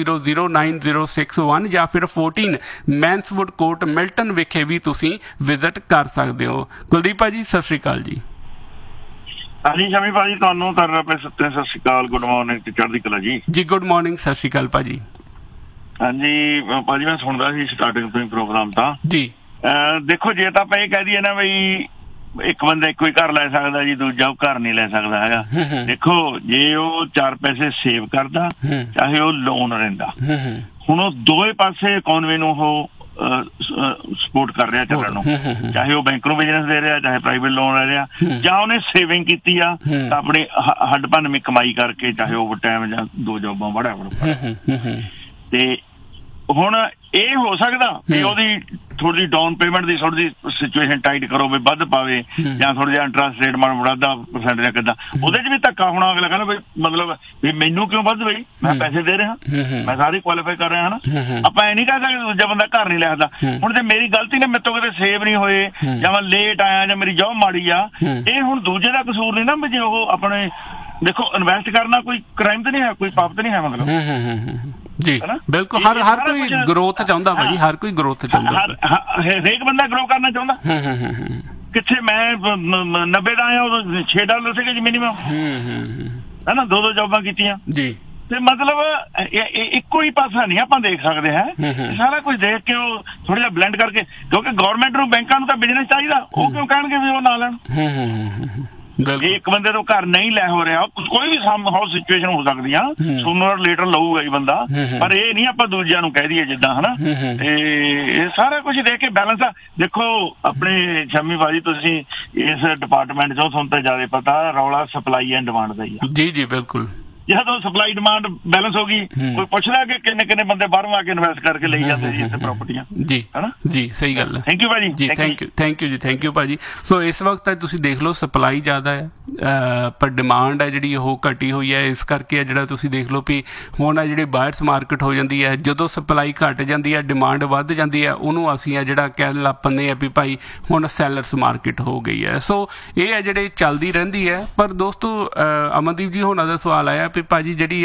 4009061 ਜਾਂ ਫਿਰ 14 ਮੈਨਸਵੁੱਡ ਕੋਰਟ ਮਿਲਟਨ ਵਿਖੇ ਵੀ ਤੁਸੀਂ ਵਿਜ਼ਿਟ ਕਰ ਸਕਦੇ ਹੋ। ਕੁਲਦੀਪ ਭਾਜੀ ਸਤਿ ਸ਼੍ਰੀ ਅਕਾਲ ਜੀ। ਹਾਂਜੀ ਸ਼ਮੀ ਭਾਜੀ, ਤੁਹਾਨੂੰ ਸਤਿ ਸ਼੍ਰੀ ਅਕਾਲ, ਗੁੱਡ ਮਾਰਨਿੰਗ ਤੇ ਚੜ੍ਹਦੀ ਕਲਾ ਜੀ। ਜੀ ਗੁੱਡ ਮਾਰਨਿੰਗ, ਸਤਿ ਸ਼੍ਰੀ ਅਕਾਲ ਭਾਜੀ। ਹਾਂਜੀ ਭਾਜੀ, ਮੈਂ ਸੁਣਦਾ ਸੀ ਸਟਾਰਟਿੰਗ ਤੋਂ ਹੀ ਪ੍ਰੋਗਰਾਮ ਤਾਂ ਜੀ। ਦੇਖੋ ਜੇ ਤਾਂ ਆਪਾਂ ਇਹ ਕਹਿ ਦਈਏ ਨਾ ਬਈ ਇੱਕ ਬੰਦਾ ਇੱਕੋ ਹੀ ਘਰ ਲੈ ਸਕਦਾ ਜੀ, ਦੂਜਾ ਉਹ ਘਰ ਨਹੀਂ ਲੈ ਸਕਦਾ ਹੈਗਾ। ਦੇਖੋ ਜੇ ਉਹ 4 ਪੈਸੇ ਸੇਵ ਕਰਦਾ, ਚਾਹੇ ਉਹ ਲੋਨ ਰਹਿੰਦਾ, ਹੁਣ ਉਹ ਦੋਵੇਂ ਪਾਸੇ ਇਕੋਨਮੀ ਨੂੰ ਉਹ ਸਪੋਰਟ ਕਰ ਰਿਹਾ ਚੱਲਣ ਨੂੰ, ਚਾਹੇ ਉਹ ਬੈਂਕ ਨੂੰ ਬਿਜ਼ਨਸ ਦੇ ਰਿਹਾ, ਚਾਹੇ ਪ੍ਰਾਈਵੇਟ ਲੋਨ ਲੈ ਰਿਹਾ, ਜਾਂ ਉਹਨੇ ਸੇਵਿੰਗ ਕੀਤੀ ਆ ਤਾਂ ਆਪਣੀ ਹੱਡ ਭੰਨਵੀਂ ਕਮਾਈ ਕਰਕੇ, ਚਾਹੇ ਓਵਰ ਟਾਈਮ ਜਾਂ 2 ਜੋਬਾਂ ਵੜਾ ਤੇ ਹੁਣ ਇਹ ਹੋ ਸਕਦਾ ਕਿ ਉਹਦੀ ਥੋੜੀ ਡਾਊਨ ਪੇਮੈਂਟ ਦੀ ਥੋੜੀ ਜਿਹੀ ਸਿਚੁਏਸ਼ਨ ਟਾਈਟ ਕਰੋ ਵੀ ਵੱਧ ਪਾਵੇ ਜਾਂ ਥੋੜਾ ਜਿਹਾ ਇੰਟਰਸਟ ਰੇਟ ਵੱਧਦਾ ਪਰਸੈਂਟ ਜਾਂ ਕਿੱਦਾਂ, ਉਹਦੇ 'ਚ ਵੀ ਧੱਕਾ ਹੋਣਾ। ਅਗਲਾ ਕਹਿੰਦਾ ਬਈ ਮਤਲਬ ਵੀ ਮੈਨੂੰ ਕਿਉਂ ਵੱਧ ਬਈ, ਮੈਂ ਪੈਸੇ ਦੇ ਰਿਹਾ, ਮੈਂ ਸਾਰੇ ਕੁਆਲੀਫਾਈ ਕਰ ਰਿਹਾ ਹਨਾ। ਆਪਾਂ ਇਹ ਨਹੀਂ ਕਹਿ ਸਕਦੇ ਦੂਜਾ ਬੰਦਾ ਘਰ ਨਹੀਂ ਲਿਖਦਾ। ਹੁਣ ਜੇ ਮੇਰੀ ਗਲਤੀ ਨੇ ਮੇਰੇ ਤੋਂ ਕਿਤੇ ਸੇਵ ਨਹੀਂ ਹੋਏ ਜਾਂ ਮੈਂ ਲੇਟ ਆਇਆ ਜਾਂ ਮੇਰੀ ਜੌਬ ਮਾੜੀ ਆ, ਇਹ ਹੁਣ ਦੂਜੇ ਦਾ ਕਸੂਰ ਨਹੀਂ ਨਾ ਵੀ ਜੇ ਉਹ ਆਪਣੇ ਦੇਖੋ ਇਨਵੈਸਟ ਕਰਨਾ ਕੋਈ ਕ੍ਰਾਈਮ ਤਾਂ ਨਹੀਂ ਹੈ, ਕੋਈ ਪਾਪ ਤਾਂ ਨਹੀਂ ਹੈ ਮਤਲਬ। ਜੀ ਬਿਲਕੁਲ, ਹਰ ਕੋਈ ਗਰੋਥ ਚਾਹੁੰਦਾ ਭਾਜੀ, ਹਰ ਕੋਈ ਗਰੋਥ ਚਾਹੁੰਦਾ, ਹਰੇਕ ਬੰਦਾ ਗਰੋ ਕਰਨਾ ਚਾਹੁੰਦਾ। ਕਿੱਥੇ ਮੈਂ 90 ਦਾ ਆਇਆ ਉਦੋਂ $6 ਸੀਗੇ ਜੀ ਮਿਨੀਮਮ ਹੈ ਨਾ, 2 ਜੌਬਾਂ ਕੀਤੀਆਂ ਜੀ। ਤੇ ਮਤਲਬ ਇੱਕੋ ਹੀ ਪਾਸਾ ਨਹੀਂ ਆਪਾਂ ਦੇਖ ਸਕਦੇ ਹੈ, ਸਾਰਾ ਕੁਝ ਦੇਖ ਕੇ ਉਹ ਥੋੜਾ ਜਿਹਾ ਬਲੈਂਡ ਕਰਕੇ, ਕਿਉਂਕਿ ਗਵਰਨਮੈਂਟ ਨੂੰ ਬੈਂਕਾਂ ਨੂੰ ਤਾਂ ਬਿਜ਼ਨਸ ਚਾਹੀਦਾ, ਉਹ ਕਿਉਂ ਕਹਿਣਗੇ ਵੀ ਉਹ ਨਾ ਲੈਣ। ਜੇ ਇੱਕ ਬੰਦੇ ਤੋਂ ਘਰ ਨਹੀਂ ਲੈ ਹੋ ਰਿਹਾ, ਕੋਈ ਵੀ ਹਾਊਸ ਸਿਚੁਏਸ਼ਨ ਹੋ ਸਕਦੀ ਆ, ਸੂਨਰ ਲੇਟਰ ਲਊਗਾ ਹੀ ਬੰਦਾ, ਪਰ ਇਹ ਨਹੀਂ ਆਪਾਂ ਦੂਜਿਆਂ ਨੂੰ ਕਹਿ ਦਈਏ ਜਿੱਦਾਂ ਹਨਾ। ਤੇ ਇਹ ਸਾਰਾ ਕੁਝ ਦੇਖ ਕੇ ਬੈਲੈਂਸ ਆ। ਦੇਖੋ ਆਪਣੇ ਸ਼ਮੀ ਭਾਜੀ, ਤੁਸੀਂ ਇਸ ਡਿਪਾਰਟਮੈਂਟ ਚੋਂ, ਤੁਹਾਨੂੰ ਤਾਂ ਜ਼ਿਆਦਾ ਪਤਾ, ਰੌਲਾ ਸਪਲਾਈ ਐਂਡ ਡਿਮਾਂਡ ਦਾ ਹੀ ਆ। ਜੀ ਜੀ ਬਿਲਕੁਲ। ਜਦੋਂ ਸਪਲਾਈ ਡਿਮਾਂਡ ਬੈਲੈਂਸ ਹੋ ਗਈ, ਕੋਈ ਪੁੱਛਦਾ ਕਿ ਕਿੰਨੇ ਬੰਦੇ ਬਾਹਰੋਂ ਆ ਕੇ ਇਨਵੈਸਟ ਕਰਕੇ ਲਈ ਜਾਂਦੇ ਜੀ ਇੱਥੇ ਪ੍ਰਾਪਰਟੀਆਂ ਜੀ ਹਨਾ। ਜੀ ਸਹੀ ਗੱਲ ਹੈ। ਥੈਂਕ ਯੂ ਭਾਜੀ ਜੀ, ਥੈਂਕ ਯੂ ਭਾਜੀ। ਸੋ ਇਸ ਵਕਤ ਤੁਸੀਂ ਦੇਖ ਲਓ ਸਪਲਾਈ ਜ਼ਿਆਦਾ ਹੈ ਪਰ ਡਿਮਾਂਡ ਹੈ ਜਿਹੜੀ ਉਹ ਘਟੀ ਹੋਈ ਹੈ। ਇਸ ਕਰਕੇ ਜਿਹੜਾ ਤੁਸੀਂ ਦੇਖ ਲਓ ਵੀ ਹੁਣ ਜਿਹੜੀ ਬਾਇਰਸ ਮਾਰਕੀਟ ਹੋ ਜਾਂਦੀ ਹੈ, ਜਦੋਂ ਸਪਲਾਈ ਘਟ ਜਾਂਦੀ ਹੈ ਡਿਮਾਂਡ ਵੱਧ ਜਾਂਦੀ ਹੈ, ਉਹਨੂੰ ਅਸੀਂ ਜਿਹੜਾ ਕਹਿਣ ਲੱਗ ਪੈਂਦੇ ਆ ਵੀ ਭਾਈ ਹੁਣ ਸੈਲਰਸ ਮਾਰਕੀਟ ਹੋ ਗਈ ਹੈ। ਸੋ ਇਹ ਹੈ ਜਿਹੜੇ ਚੱਲਦੀ ਰਹਿੰਦੀ ਹੈ। ਪਰ ਦੋਸਤੋ ਅਮਨਦੀਪ ਜੀ ਹੋਣਾ ਦਾ ਸਵਾਲ ਆਇਆ ਵੀ ਭਾਜੀ ਜਿਹੜੀ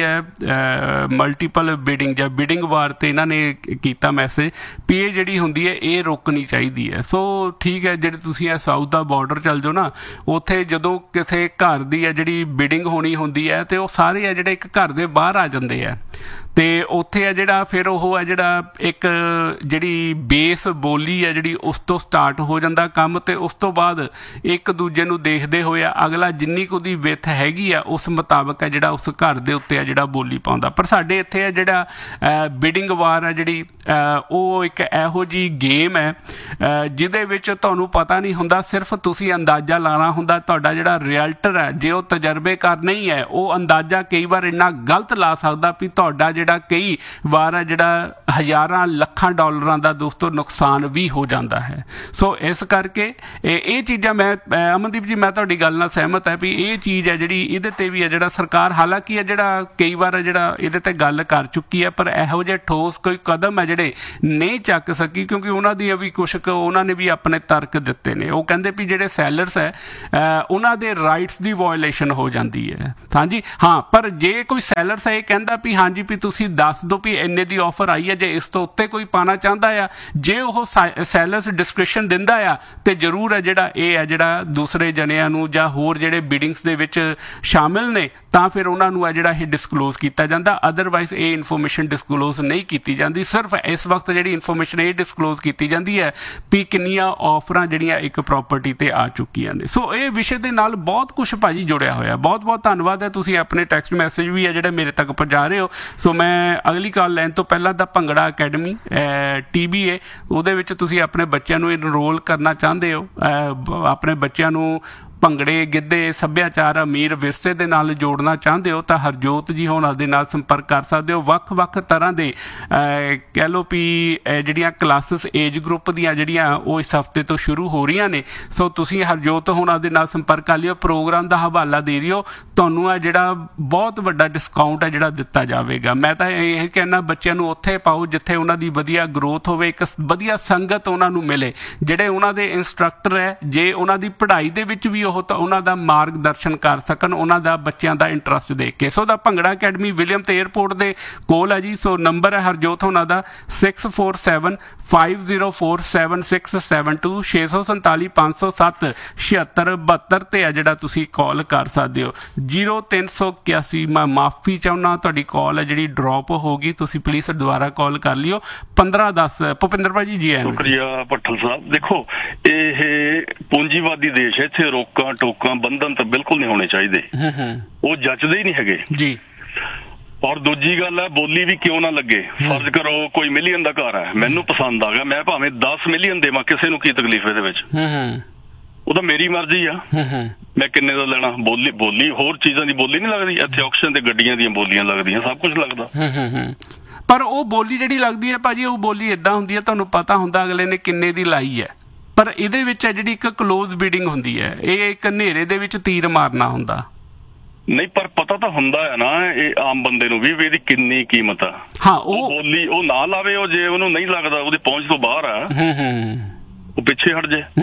ਹੈ ਮਲਟੀਪਲ ਬਿਡਿੰਗ ਜਾਂ ਬਿਡਿੰਗ ਵਾਰ ਤੇ ਇਹਨਾਂ ਨੇ ਕੀਤਾ ਮੈਸੇਜ ਵੀ ਇਹ ਜਿਹੜੀ ਹੁੰਦੀ ਹੈ ਇਹ ਰੋਕਣੀ ਚਾਹੀਦੀ ਹੈ। ਸੋ ਠੀਕ ਹੈ, ਜਿਹੜੇ ਤੁਸੀਂ ਇਹ ਸਾਊਥ ਦਾ ਬਾਰਡਰ ਚੱਲ ਜਾਓ ਨਾ, ਉੱਥੇ ਜਦੋਂ ਕਿਸੇ ਘਰ ਦੀ ਹੈ ਜਿਹੜੀ ਬਿਡਿੰਗ ਹੋਣੀ ਹੁੰਦੀ ਹੈ ਤੇ ਉਹ ਸਾਰੇ ਆ ਜਿਹੜੇ ਇੱਕ ਘਰ ਦੇ ਬਾਹਰ ਆ ਜਾਂਦੇ ਆ ਤੇ ਉੱਥੇ ਆ ਜਿਹੜਾ ਫਿਰ ਉਹ ਹੈ ਜਿਹੜਾ ਇੱਕ ਜਿਹੜੀ ਬੇਸ ਬੋਲੀ ਹੈ ਜਿਹੜੀ ਉਸ ਤੋਂ ਸਟਾਰਟ ਹੋ ਜਾਂਦਾ ਕੰਮ, ਤੇ ਉਸ ਤੋਂ ਬਾਅਦ ਇੱਕ ਦੂਜੇ ਨੂੰ ਦੇਖਦੇ ਹੋਏ ਅਗਲਾ ਜਿੰਨੀ ਕੁ ਉਹਦੀ ਵਿੱਥ ਹੈਗੀ ਆ ਉਸ ਮੁਤਾਬਕ ਹੈ ਜਿਹੜਾ ਉਸ ਘਰ ਦੇ ਉੱਤੇ ਆ ਜਿਹੜਾ ਬੋਲੀ ਪਾਉਂਦਾ। ਪਰ ਸਾਡੇ ਇੱਥੇ ਆ ਜਿਹੜਾ ਬਿਡਿੰਗ ਵਾਰ ਹੈ ਜਿਹੜੀ ਉਹ ਇੱਕ ਇਹੋ ਜਿਹੀ ਗੇਮ ਹੈ ਜਿਹਦੇ ਵਿੱਚ ਤੁਹਾਨੂੰ ਪਤਾ ਨਹੀਂ ਹੁੰਦਾ, ਸਿਰਫ ਤੁਸੀਂ ਅੰਦਾਜ਼ਾ ਲਾਉਣਾ ਹੁੰਦਾ। ਤੁਹਾਡਾ ਜਿਹੜਾ ਰਿਅਲਟਰ ਹੈ ਜੇ ਉਹ ਤਜਰਬੇਕਾਰ ਨਹੀਂ ਹੈ, ਉਹ ਅੰਦਾਜ਼ਾ ਕਈ ਵਾਰ ਇੰਨਾ ਗਲਤ ਲਾ ਸਕਦਾ ਵੀ ਤੁਹਾਡਾ ਜਿਹੜਾ ਕਈ ਵਾਰ ਹੈ ਜਿਹੜਾ ਹਜ਼ਾਰਾਂ ਲੱਖਾਂ ਡਾਲਰਾਂ ਦਾ ਦੋਸਤੋ ਨੁਕਸਾਨ ਵੀ ਹੋ ਜਾਂਦਾ ਹੈ। ਸੋ ਇਸ ਕਰਕੇ ਇਹ ਚੀਜ਼ਾਂ ਮੈਂ ਅਮਨਦੀਪ ਜੀ ਮੈਂ ਤੁਹਾਡੀ ਗੱਲ ਨਾਲ ਸਹਿਮਤ ਹੈ ਵੀ ਇਹ ਚੀਜ਼ ਹੈ ਜਿਹੜੀ ਇਹਦੇ ਤੇ ਵੀ ਹੈ ਜਿਹੜਾ ਸਰਕਾਰ ਹਾਲਾਂਕਿ ਹੈ ਜਿਹੜਾ ਕਈ ਵਾਰ ਜਿਹੜਾ ਇਹਦੇ ਤੇ ਗੱਲ ਕਰ ਚੁੱਕੀ ਹੈ, ਪਰ ਇਹੋ ਜਿਹੇ ਠੋਸ ਕੋਈ ਕਦਮ ਹੈ ਜਿਹੜੇ ਨਹੀਂ ਚੱਕ ਸਕੀ, ਕਿਉਂਕਿ ਉਹਨਾਂ ਦੀ ਵੀ ਕੁਛ ਉਹਨਾਂ ਨੇ ਵੀ ਆਪਣੇ ਤਰਕ ਦਿੱਤੇ ਨੇ। ਉਹ ਕਹਿੰਦੇ ਵੀ ਜਿਹੜੇ ਸੈਲਰਸ ਹੈ ਉਹਨਾਂ ਦੇ ਰਾਈਟਸ ਦੀ ਵਾਇਓਲੇਸ਼ਨ ਹੋ ਜਾਂਦੀ ਹੈ। ਹਾਂਜੀ ਹਾਂ, ਪਰ ਜੇ ਕੋਈ ਸੈਲਰਸ ਹੈ ਇਹ ਕਹਿੰਦਾ ਵੀ ਹਾਂਜੀ ਵੀ ਤੁਸੀਂ ਦੱਸ ਦਿਓ ਵੀ ਇੰਨੇ ਦੀ ਆਫਰ ਆਈ ਹੈ, ਜੇ ਇਸ ਤੋਂ ਉੱਤੇ ਕੋਈ ਪਾਣਾ ਚਾਹੁੰਦਾ ਆ, ਜੇ ਉਹ ਸੈਲਰਸ ਡਿਸਕ੍ਰਿਪਸ਼ਨ ਦਿੰਦਾ ਆ ਤੇ ਜ਼ਰੂਰ ਹੈ ਜਿਹੜਾ ਇਹ ਹੈ ਜਿਹੜਾ ਦੂਸਰੇ ਜਣਿਆਂ ਨੂੰ ਜਾਂ ਹੋਰ ਜਿਹੜੇ ਬਿਡਿੰਗਸ ਦੇ ਵਿੱਚ ਸ਼ਾਮਿਲ ਨੇ ਤਾਂ ਫਿਰ ਉਹਨਾਂ ਨੂੰ ਹੈ ਜਿਹੜਾ ਇਹ ਡਿਸਕਲੋਜ਼ ਕੀਤਾ ਜਾਂਦਾ। ਅਦਰਵਾਈਜ਼ ਇਹ ਇਨਫੋਰਮੇਸ਼ਨ ਡਿਸਕਲੋਜ਼ ਨਹੀਂ ਕੀਤੀ ਜਾਂਦੀ। ਸਿਰਫ ਇਸ ਵਕਤ ਜਿਹੜੀ ਇਨਫੋਰਮੇਸ਼ਨ ਇਹ ਡਿਸਕਲੋਜ਼ ਕੀਤੀ ਜਾਂਦੀ ਹੈ ਵੀ ਕਿੰਨੀਆਂ ਆਫਰਾਂ ਜਿਹੜੀਆਂ ਇੱਕ ਪ੍ਰਾਪਰਟੀ ਤੇ ਆ ਚੁੱਕੀਆਂ ਨੇ। ਸੋ ਇਹ ਵਿਸ਼ੇ ਦੇ ਨਾਲ ਬਹੁਤ ਕੁਛ ਭਾਜੀ ਜੁੜਿਆ ਹੋਇਆ। ਬਹੁਤ ਬਹੁਤ ਧੰਨਵਾਦ ਹੈ, ਤੁਸੀਂ ਆਪਣੇ ਟੈਕਸਟ ਮੈਸੇਜ ਵੀ ਹੈ ਜਿਹੜੇ ਮੇਰੇ ਤੱਕ ਪਹੁੰਚਾ ਰਹੇ ਹੋ। ਸੋ ਮੈਂ ਅਗਲੀ ਕਾਲ ਲੈਣ ਤੋਂ ਪਹਿਲਾਂ ਦਾ ਭੰਗੜਾ ਅਕੈਡਮੀ TBA ਉਹਦੇ ਵਿੱਚ ਤੁਸੀਂ ਆਪਣੇ ਬੱਚਿਆਂ ਨੂੰ ਇਨਰੋਲ ਕਰਨਾ ਚਾਹੁੰਦੇ ਹੋ, ਆਪਣੇ ਬੱਚਿਆਂ ਨੂੰ ਭੰਗੜੇ ਗਿੱਧੇ ਸੱਭਿਆਚਾਰ ਅਮੀਰ ਵਿਰਸੇ ਦੇ ਨਾਲ ਜੋੜਨਾ ਚਾਹੁੰਦੇ ਹੋ ਤਾਂ ਹਰਜੋਤ ਜੀ ਹੋਣਾ ਦੇ ਨਾਲ ਸੰਪਰਕ ਕਰ ਸਕਦੇ ਹੋ। ਵੱਖ-ਵੱਖ ਤਰ੍ਹਾਂ ਦੇ ਕਹਿ ਲਓ ਵੀ ਜਿਹੜੀਆਂ ਕਲਾਸਿਸ ਏਜ ਗਰੁੱਪ ਦੀਆਂ ਜਿਹੜੀਆਂ ਉਹ ਇਸ ਹਫ਼ਤੇ ਤੋਂ ਸ਼ੁਰੂ ਹੋ ਰਹੀਆਂ ਨੇ। ਸੋ ਤੁਸੀਂ ਹਰਜੋਤ ਹੋਣਾ ਦੇ ਨਾਲ ਸੰਪਰਕ ਕਰ ਲਿਓ, ਪ੍ਰੋਗਰਾਮ ਦਾ ਹਵਾਲਾ ਦੇ ਦਿਓ, ਤੁਹਾਨੂੰ ਆ ਜਿਹੜਾ ਬਹੁਤ ਵੱਡਾ ਡਿਸਕਾਊਂਟ ਹੈ ਜਿਹੜਾ ਦਿੱਤਾ ਜਾਵੇਗਾ। ਮੈਂ ਤਾਂ ਇਹ ਕਹਿਣਾ ਬੱਚਿਆਂ ਨੂੰ ਉੱਥੇ ਪਾਓ ਜਿੱਥੇ ਉਹਨਾਂ ਦੀ ਵਧੀਆ ਗਰੋਥ ਹੋਵੇ, ਇੱਕ ਵਧੀਆ ਸੰਗਤ ਉਹਨਾਂ ਨੂੰ ਮਿਲੇ, ਜਿਹੜੇ ਉਹਨਾਂ ਦੇ ਇੰਸਟਰਕਟਰ ਹੈ ਜੇ ਉਹਨਾਂ ਦੀ ਪੜ੍ਹਾਈ ਦੇ ਵਿੱਚ ਵੀ ਉਹ ਤਾਂ ਉਹਨਾਂ ਦਾ ਮਾਰਗਦਰਸ਼ਨ ਕਰ ਸਕਣ, ਉਹਨਾਂ ਦਾ ਬੱਚਿਆਂ ਦਾ ਇੰਟਰਸਟ ਦੇਖ ਕੇ। ਸੋ ਦਾ ਭੰਗੜਾ ਅਕੈਡਮੀ ਵਿਲੀਅਮ ਤੇ ਏਅਰਪੋਰਟ ਦੇ ਕੋਲ ਹੈ ਜੀ। ਸੋ ਨੰਬਰ ਹੈ ਹਰਜੋਤ ਹੋਣਾ ਦਾ 6475047672 647 507 7672 ਤੇ ਹੈ ਜਿਹੜਾ ਤੁਸੀਂ ਕਾਲ ਕਰ ਸਕਦੇ ਹੋ। 0381 ਮੈਂ ਮਾਫੀ ਚਾਹੁੰਦਾ ਤੁਹਾਡੀ ਕਾਲ ਹੈ ਜਿਹੜੀ ਡ੍ਰੌਪ ਹੋ ਗਈ, ਤੁਸੀਂ ਪਲੀਜ਼ ਦੁਬਾਰਾ ਕਾਲ ਕਰ ਲਿਓ। 1510 ਭੁਪਿੰਦਰ ਭਾਜੀ ਜੀ ਆਇਆਂ। ਸ਼ੁਕਰੀਆ ਭੱਠਲ ਸਾਹਿਬ। ਦੇਖੋ ਇਹ ਪੂੰਜੀਵਾਦੀ ਦੇਸ਼ ਹੈ, ਇੱਥੇ ਰੋਕਾਂ ਟੋਕਾਂ ਬੰਧਨ ਤਾਂ ਬਿਲਕੁਲ ਨਹੀਂ ਹੋਣੇ ਚਾਹੀਦੇ, ਉਹ ਜੱਚਦੇ ਹੀ ਨਹੀਂ ਹੈਗੇ ਜੀ। ਔਰ ਦੂਜੀ ਗੱਲ ਹੈ ਬੋਲੀ ਵੀ ਕਿਉਂ ਨਾ ਲੱਗੇ। ਫਰਜ਼ ਕਰੋ ਕੋਈ ਮਿਲੀਅਨ ਦਾ ਘਰ ਹੈ, ਮੈਨੂੰ ਪਸੰਦ ਆ ਗਿਆ, ਮੈਂ ਭਾਵੇਂ 10 ਮਿਲੀਅਨ ਦੇਵਾਂ, ਕਿਸੇ ਨੂੰ ਕੀ ਤਕਲੀਫ ਇਹਦੇ ਵਿੱਚ, ਉਹ ਤਾਂ ਮੇਰੀ ਮਰਜ਼ੀ ਆ ਮੈਂ ਕਿੰਨੇ ਦਾ ਲੈਣਾ। ਬੋਲੀ ਹੋਰ ਚੀਜ਼ਾਂ ਦੀ ਬੋਲੀ ਨਹੀਂ ਲੱਗਦੀ ਇੱਥੇ, ਆਕਸ਼ਨ ਤੇ ਗੱਡੀਆਂ ਦੀਆਂ ਬੋਲੀਆਂ ਲੱਗਦੀਆਂ, ਸਭ ਕੁਝ ਲੱਗਦਾ। ਪਰ ਉਹ ਬੋਲੀ ਜਿਹੜੀ ਲੱਗਦੀ ਹੈ ਭਾਜੀ, ਉਹ ਬੋਲੀ ਇੱਦਾਂ ਹੁੰਦੀ ਹੈ, ਤੁਹਾਨੂੰ ਪਤਾ ਹੁੰਦਾ ਅਗਲੇ ਨੇ ਕਿੰਨੇ ਦੀ ਲਾਈ ਹੈ, ਪਰ ਇਹਦੇ ਵਿੱਚ ਹੈ ਜਿਹੜੀ ਇੱਕ ਕਲੋਜ਼ ਬੀਡਿੰਗ ਹੁੰਦੀ ਹੈ, ਇਹ ਇੱਕ ਹਨੇਰੇ ਦੇ ਵਿੱਚ ਤੀਰ ਮਾਰਨਾ ਹੁੰਦਾ। ਨਹੀਂ, ਪਰ ਪਤਾ ਤਾਂ ਹੁੰਦਾ ਹੈ ਨਾ ਇਹ ਆਮ ਬੰਦੇ ਨੂੰ ਵੀ ਇਹਦੀ ਕਿੰਨੀ ਕੀਮਤ ਆ। ਹਾਂ, ਉਹ ਬੋਲੀ ਉਹ ਨਾ ਲਾਵੇ, ਉਹ ਜੇ ਉਹਨੂੰ ਨਹੀਂ ਲੱਗਦਾ ਉਹਦੀ ਪਹੁੰਚ ਤੋਂ ਬਾਹਰ ਆ, ਉਹ ਪਿੱਛੇ ਹਟ ਜੇ।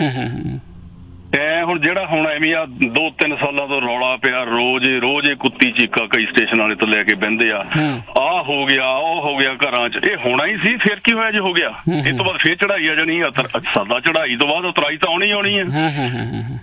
ਹੁਣ ਜਿਹੜਾ ਹੁਣ ਐਵੇਂ ਆ 2-3 ਸਾਲਾਂ ਤੋਂ ਰੌਲਾ ਪਿਆ, ਰੋਜ਼ ਇਹ ਕੁੱਤੀ ਚੀਕਾ ਕਈ ਸਟੇਸ਼ਨ ਵਾਲੇ ਤੋਂ ਲੈ ਕੇ ਬਹਿੰਦੇ ਆ, ਆਹ ਹੋ ਗਿਆ ਉਹ ਹੋ ਗਿਆ ਘਰਾਂ 'ਚ, ਇਹ ਹੋਣਾ ਹੀ ਸੀ, ਫਿਰ ਕੀ ਹੋਇਆ ਜੇ ਹੋ ਗਿਆ? ਇਸ ਤੋਂ ਬਾਅਦ ਫਿਰ ਚੜਾਈ ਆ ਜਾਣੀ, ਸਾਦਾ ਚੜਾਈ ਤੋਂ ਬਾਅਦ ਉਤਰਾਈ ਤਾਂ ਆਉਣੀ ਹੈ।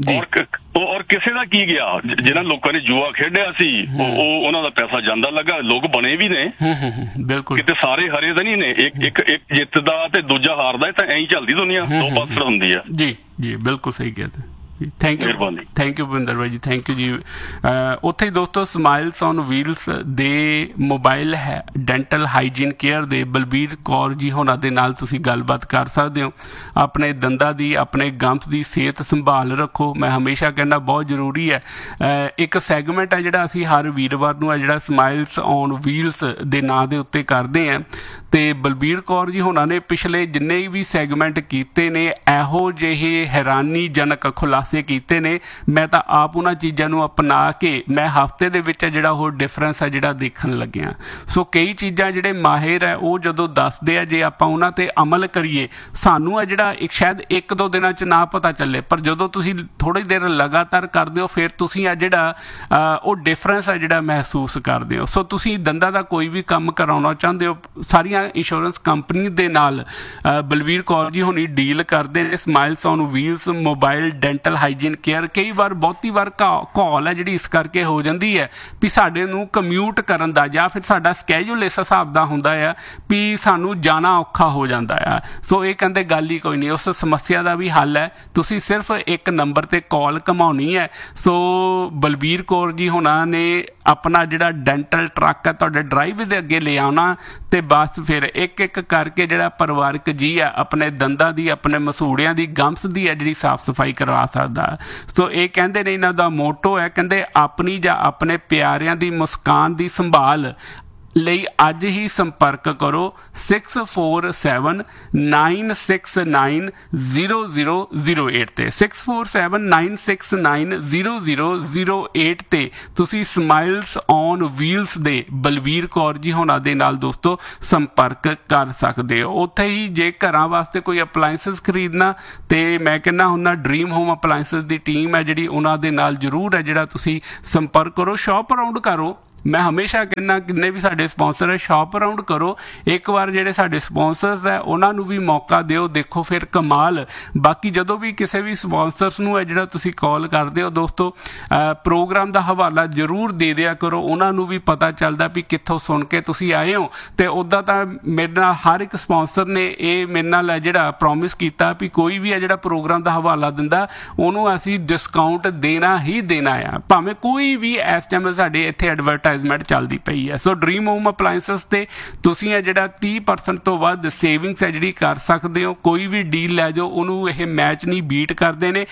ਔਰ ਕਿਸੇ ਦਾ ਕੀ ਗਿਆ? ਜਿਹਨਾਂ ਲੋਕਾਂ ਨੇ ਜੂਆ ਖੇਡਿਆ ਸੀ ਉਹਨਾਂ ਦਾ ਪੈਸਾ ਜਾਂਦਾ ਲੱਗਾ, ਲੋਕ ਬਣੇ ਵੀ ਨੇ, ਬਿਲਕੁਲ, ਕਿਤੇ ਸਾਰੇ ਹਰੇ ਤਾਂ ਨਹੀਂ ਨੇ, ਇੱਕ ਜਿੱਤਦਾ ਤੇ ਦੂਜਾ ਹਾਰਦਾ, ਤਾਂ ਐਂ ਚੱਲਦੀ ਦੁਨੀਆ, ਦੋ ਪਾਸੜ ਹੁੰਦੀ ਆ। ਜੀ ਜੀ, ਬਿਲਕੁਲ ਸਹੀ ਕਿਹਾ ਤੁਸੀਂ। ਥੈਂਕ ਯੂ ਭੁਪਿੰਦਰ ਭਾਈ ਜੀ, ਥੈਂਕ ਯੂ ਜੀ। ਉੱਥੇ ਹੀ ਦੋਸਤੋ ਸਮਾਈਲਸ ਔਨ ਵੀਲਸ ਦੇ ਮੋਬਾਈਲ ਡੈਂਟਲ ਹਾਈਜੀਨ ਕੇਅਰ ਦੇ ਬਲਬੀਰ ਕੌਰ ਜੀ ਹੋਣਾ ਦੇ ਨਾਲ ਤੁਸੀਂ ਗੱਲਬਾਤ ਕਰ ਸਕਦੇ ਹੋ। ਆਪਣੇ ਦੰਦਾਂ ਦੀ, ਆਪਣੇ ਗੰਤ ਦੀ ਸਿਹਤ ਸੰਭਾਲ ਰੱਖੋ। ਮੈਂ ਹਮੇਸ਼ਾ ਕਹਿੰਦਾ ਬਹੁਤ ਜ਼ਰੂਰੀ ਹੈ। ਇੱਕ ਸੈਗਮੈਂਟ ਹੈ ਜਿਹੜਾ ਅਸੀਂ ਹਰ ਵੀਰਵਾਰ ਨੂੰ ਹੈ ਜਿਹੜਾ ਸਮਾਈਲਸ ਔਨ ਵੀਲਸ ਦੇ ਨਾਂ ਦੇ ਉੱਤੇ ਕਰਦੇ ਹਾਂ, ਤੇ ਬਲਬੀਰ ਕੌਰ ਜੀ ਹੋਣਾ ਨੇ ਪਿਛਲੇ ਜਿੰਨੇ ਵੀ ਸੈਗਮੈਂਟ ਕੀਤੇ ਨੇ ਇਹੋ ਜਿਹੇ ਹੈਰਾਨੀਜਨਕ ਖੁਲਾਸੇ ਕੀਤੇ ਨੇ। ਮੈਂ ਤਾਂ ਆਪ ਉਹਨਾਂ ਚੀਜ਼ਾਂ ਨੂੰ ਅਪਣਾ ਕੇ ਮੈਂ ਹਫ਼ਤੇ ਦੇ ਵਿੱਚ ਜਿਹੜਾ ਉਹ ਡਿਫਰੈਂਸ ਹੈ ਜਿਹੜਾ ਦੇਖਣ ਲੱਗਿਆ। ਸੋ ਕਈ ਚੀਜ਼ਾਂ ਜਿਹੜੇ ਮਾਹਿਰ ਹੈ ਉਹ ਜਦੋਂ ਦੱਸਦੇ ਆ, ਜੇ ਆਪਾਂ ਉਹਨਾਂ ਤੇ ਅਮਲ ਕਰੀਏ, ਸਾਨੂੰ ਹੈ ਜਿਹੜਾ ਸ਼ਾਇਦ 1-2 ਦਿਨਾਂ 'ਚ ਨਾ ਪਤਾ ਚੱਲੇ, ਪਰ ਜਦੋਂ ਤੁਸੀਂ ਥੋੜ੍ਹੀ ਦੇਰ ਲਗਾਤਾਰ ਕਰਦੇ ਹੋ ਫਿਰ ਤੁਸੀਂ ਆ ਜਿਹੜਾ ਉਹ ਡਿਫਰੈਂਸ ਹੈ ਜਿਹੜਾ ਮਹਿਸੂਸ ਕਰਦੇ ਹੋ। ਸੋ ਤੁਸੀਂ ਦੰਦਾਂ ਦਾ ਕੋਈ ਵੀ ਕੰਮ ਕਰਾਉਣਾ ਚਾਹੁੰਦੇ ਹੋ, ਸਾਰੀਆਂ ਇੰਸ਼ੋਰੈਂਸ ਕੰਪਨੀ ਦੇ ਨਾਲ ਬਲਬੀਰ ਕੌਰ ਜੀ ਹੋਣੀ ਡੀਲ ਕਰਦੇ ਨੇ। Smiles on wheels mobile dental hygiene care. ਕਈ ਵਾਰ ਬਹੁਤੀ ਵਾਰ ਕਾਲ ਹੈ ਜਿਹੜੀ ਇਸ ਕਰਕੇ ਹੋ ਜਾਂਦੀ ਹੈ ਵੀ ਸਾਡੇ ਨੂੰ ਕਮਿਊਟ ਕਰਨ ਦਾ ਜਾਂ ਫਿਰ ਸਾਡਾ ਸਕੈਜੂਲ ਇਸ ਹਿਸਾਬ ਦਾ ਹੁੰਦਾ ਆ ਵੀ ਸਾਨੂੰ ਜਾਣਾ ਔਖਾ ਹੋ ਜਾਂਦਾ ਆ। ਸੋ ਇਹ ਕਹਿੰਦੇ ਗੱਲ ਹੀ ਕੋਈ ਨਹੀਂ, ਉਸ ਸਮੱਸਿਆ ਦਾ ਵੀ ਹੱਲ ਹੈ। ਤੁਸੀਂ ਸਿਰਫ ਇੱਕ ਨੰਬਰ ਤੇ ਕਾਲ ਘਮਾਉਣੀ ਹੈ। ਸੋ ਬਲਬੀਰ ਕੌਰ ਜੀ ਹੋਣਾ ਨੇ ਆਪਣਾ ਜਿਹੜਾ ਡੈਂਟਲ ਟਰੱਕ ਹੈ ਤੁਹਾਡੇ ਡਰਾਈਵ ਦੇ ਅੱਗੇ ਲੈ ਆਉਣਾ, ਤੇ ਬਸ ਫਿਰ ਇੱਕ ਇੱਕ ਕਰਕੇ ਜਿਹੜਾ ਪਰਿਵਾਰਕ ਜੀ ਆ ਆਪਣੇ ਦੰਦਾਂ ਦੀ, ਆਪਣੇ ਮਸੂੜਿਆਂ ਦੀ, ਗੰਸ ਦੀ ਹੈ ਜਿਹੜੀ ਸਾਫ਼ ਸਫਾਈ ਕਰਵਾ ਸਕਦਾ। ਸੋ ਇਹ ਕਹਿੰਦੇ ਨੇ, ਇਹਨਾਂ ਦਾ ਮੋਟੋ ਹੈ, ਕਹਿੰਦੇ ਆਪਣੀ ਜਾਂ ਆਪਣੇ ਪਿਆਰਿਆਂ ਦੀ ਮੁਸਕਾਨ ਦੀ ਸੰਭਾਲ ਲਈ ਅੱਜ ਹੀ ਸੰਪਰਕ ਕਰੋ 6479690008 ਤੇ 6479690008 ਤੇ ਤੁਸੀਂ ਸਮਾਈਲਸ ਔਨ ਵੀਲਸ ਦੇ ਬਲਬੀਰ ਕੌਰ ਜੀ ਹੋਣਾ ਦੇ ਨਾਲ ਦੋਸਤੋ ਸੰਪਰਕ ਕਰ ਸਕਦੇ ਹੋ। ਉੱਥੇ ਹੀ ਜੇ ਘਰਾਂ ਵਾਸਤੇ ਕੋਈ ਅਪਲਾਇੰਸਿਸ ਖਰੀਦਣਾ ਤੇ ਮੈਂ ਕਹਿੰਦਾ ਹੁੰਦਾ ਡ੍ਰੀਮ ਹੋਮ ਅਪਲਾਇੰਸਿਸ ਦੀ ਟੀਮ ਹੈ ਜਿਹੜੀ, ਉਹਨਾਂ ਦੇ ਨਾਲ ਜ਼ਰੂਰ ਹੈ ਜਿਹੜਾ ਤੁਸੀਂ ਸੰਪਰਕ ਕਰੋ, ਸ਼ੌਪ ਅਰਾਊਂਡ ਕਰੋ। ਮੈਂ ਹਮੇਸ਼ਾ ਕਹਿੰਦਾ ਕਿੰਨੇ ਵੀ ਸਾਡੇ ਸਪਾਂਸਰ ਹੈ ਸ਼ੌਪ ਅਰਾਊਂਡ ਕਰੋ। ਇੱਕ ਵਾਰ ਜਿਹੜੇ ਸਾਡੇ ਸਪਾਂਸਰਸ ਹੈ ਉਹਨਾਂ ਨੂੰ ਵੀ ਮੌਕਾ ਦਿਓ, ਦੇਖੋ ਫਿਰ ਕਮਾਲ। ਬਾਕੀ ਜਦੋਂ ਵੀ ਕਿਸੇ ਵੀ ਸਪਾਂਸਰਸ ਨੂੰ ਹੈ ਜਿਹੜਾ ਤੁਸੀਂ ਕਾਲ ਕਰਦੇ ਹੋ ਦੋਸਤੋ, ਪ੍ਰੋਗਰਾਮ ਦਾ ਹਵਾਲਾ ਜ਼ਰੂਰ ਦੇ ਦਿਆ ਕਰੋ, ਉਹਨਾਂ ਨੂੰ ਵੀ ਪਤਾ ਚੱਲਦਾ ਵੀ ਕਿੱਥੋਂ ਸੁਣ ਕੇ ਤੁਸੀਂ ਆਏ ਹੋ। ਤੇ ਉੱਦਾਂ ਤਾਂ ਮੇਰੇ ਨਾਲ ਹਰ ਇੱਕ ਸਪਾਂਸਰ ਨੇ ਇਹ ਮੇਰੇ ਨਾਲ ਹੈ ਜਿਹੜਾ ਪ੍ਰੋਮਿਸ ਕੀਤਾ ਵੀ ਕੋਈ ਵੀ ਹੈ ਜਿਹੜਾ ਪ੍ਰੋਗਰਾਮ ਦਾ ਹਵਾਲਾ ਦਿੰਦਾ ਉਹਨੂੰ ਅਸੀਂ ਡਿਸਕਾਊਂਟ ਦੇਣਾ ਹੀ ਦੇਣਾ ਆ, ਭਾਵੇਂ ਕੋਈ ਵੀ ਇਸ ਟਾਈਮ ਸਾਡੇ ਇੱਥੇ ਐਡਵਰਟਾਈਜ਼ਮੈਂਟ ਚੱਲਦੀ ਪਈ ਹੈ। ਸੋ ਡ੍ਰੀਮ ਹੋਮ ਅਪਲਾਇੰਸਸ ਤੇ ਤੁਸੀਂ ਹੈ ਜਿਹੜਾ 30% ਤੋਂ ਵੱਧ ਸੇਵਿੰਗਸ ਹੈ ਜਿਹੜੀ ਕਰ ਸਕਦੇ ਹੋ। ਕੋਈ ਵੀ ਡੀਲ ਲੈ ਜਾਓ, ਉਹਨੂੰ ਇਹ ਮੈਚ ਨਹੀਂ ਬੀਟ ਕਰਦੇ ਨੇ।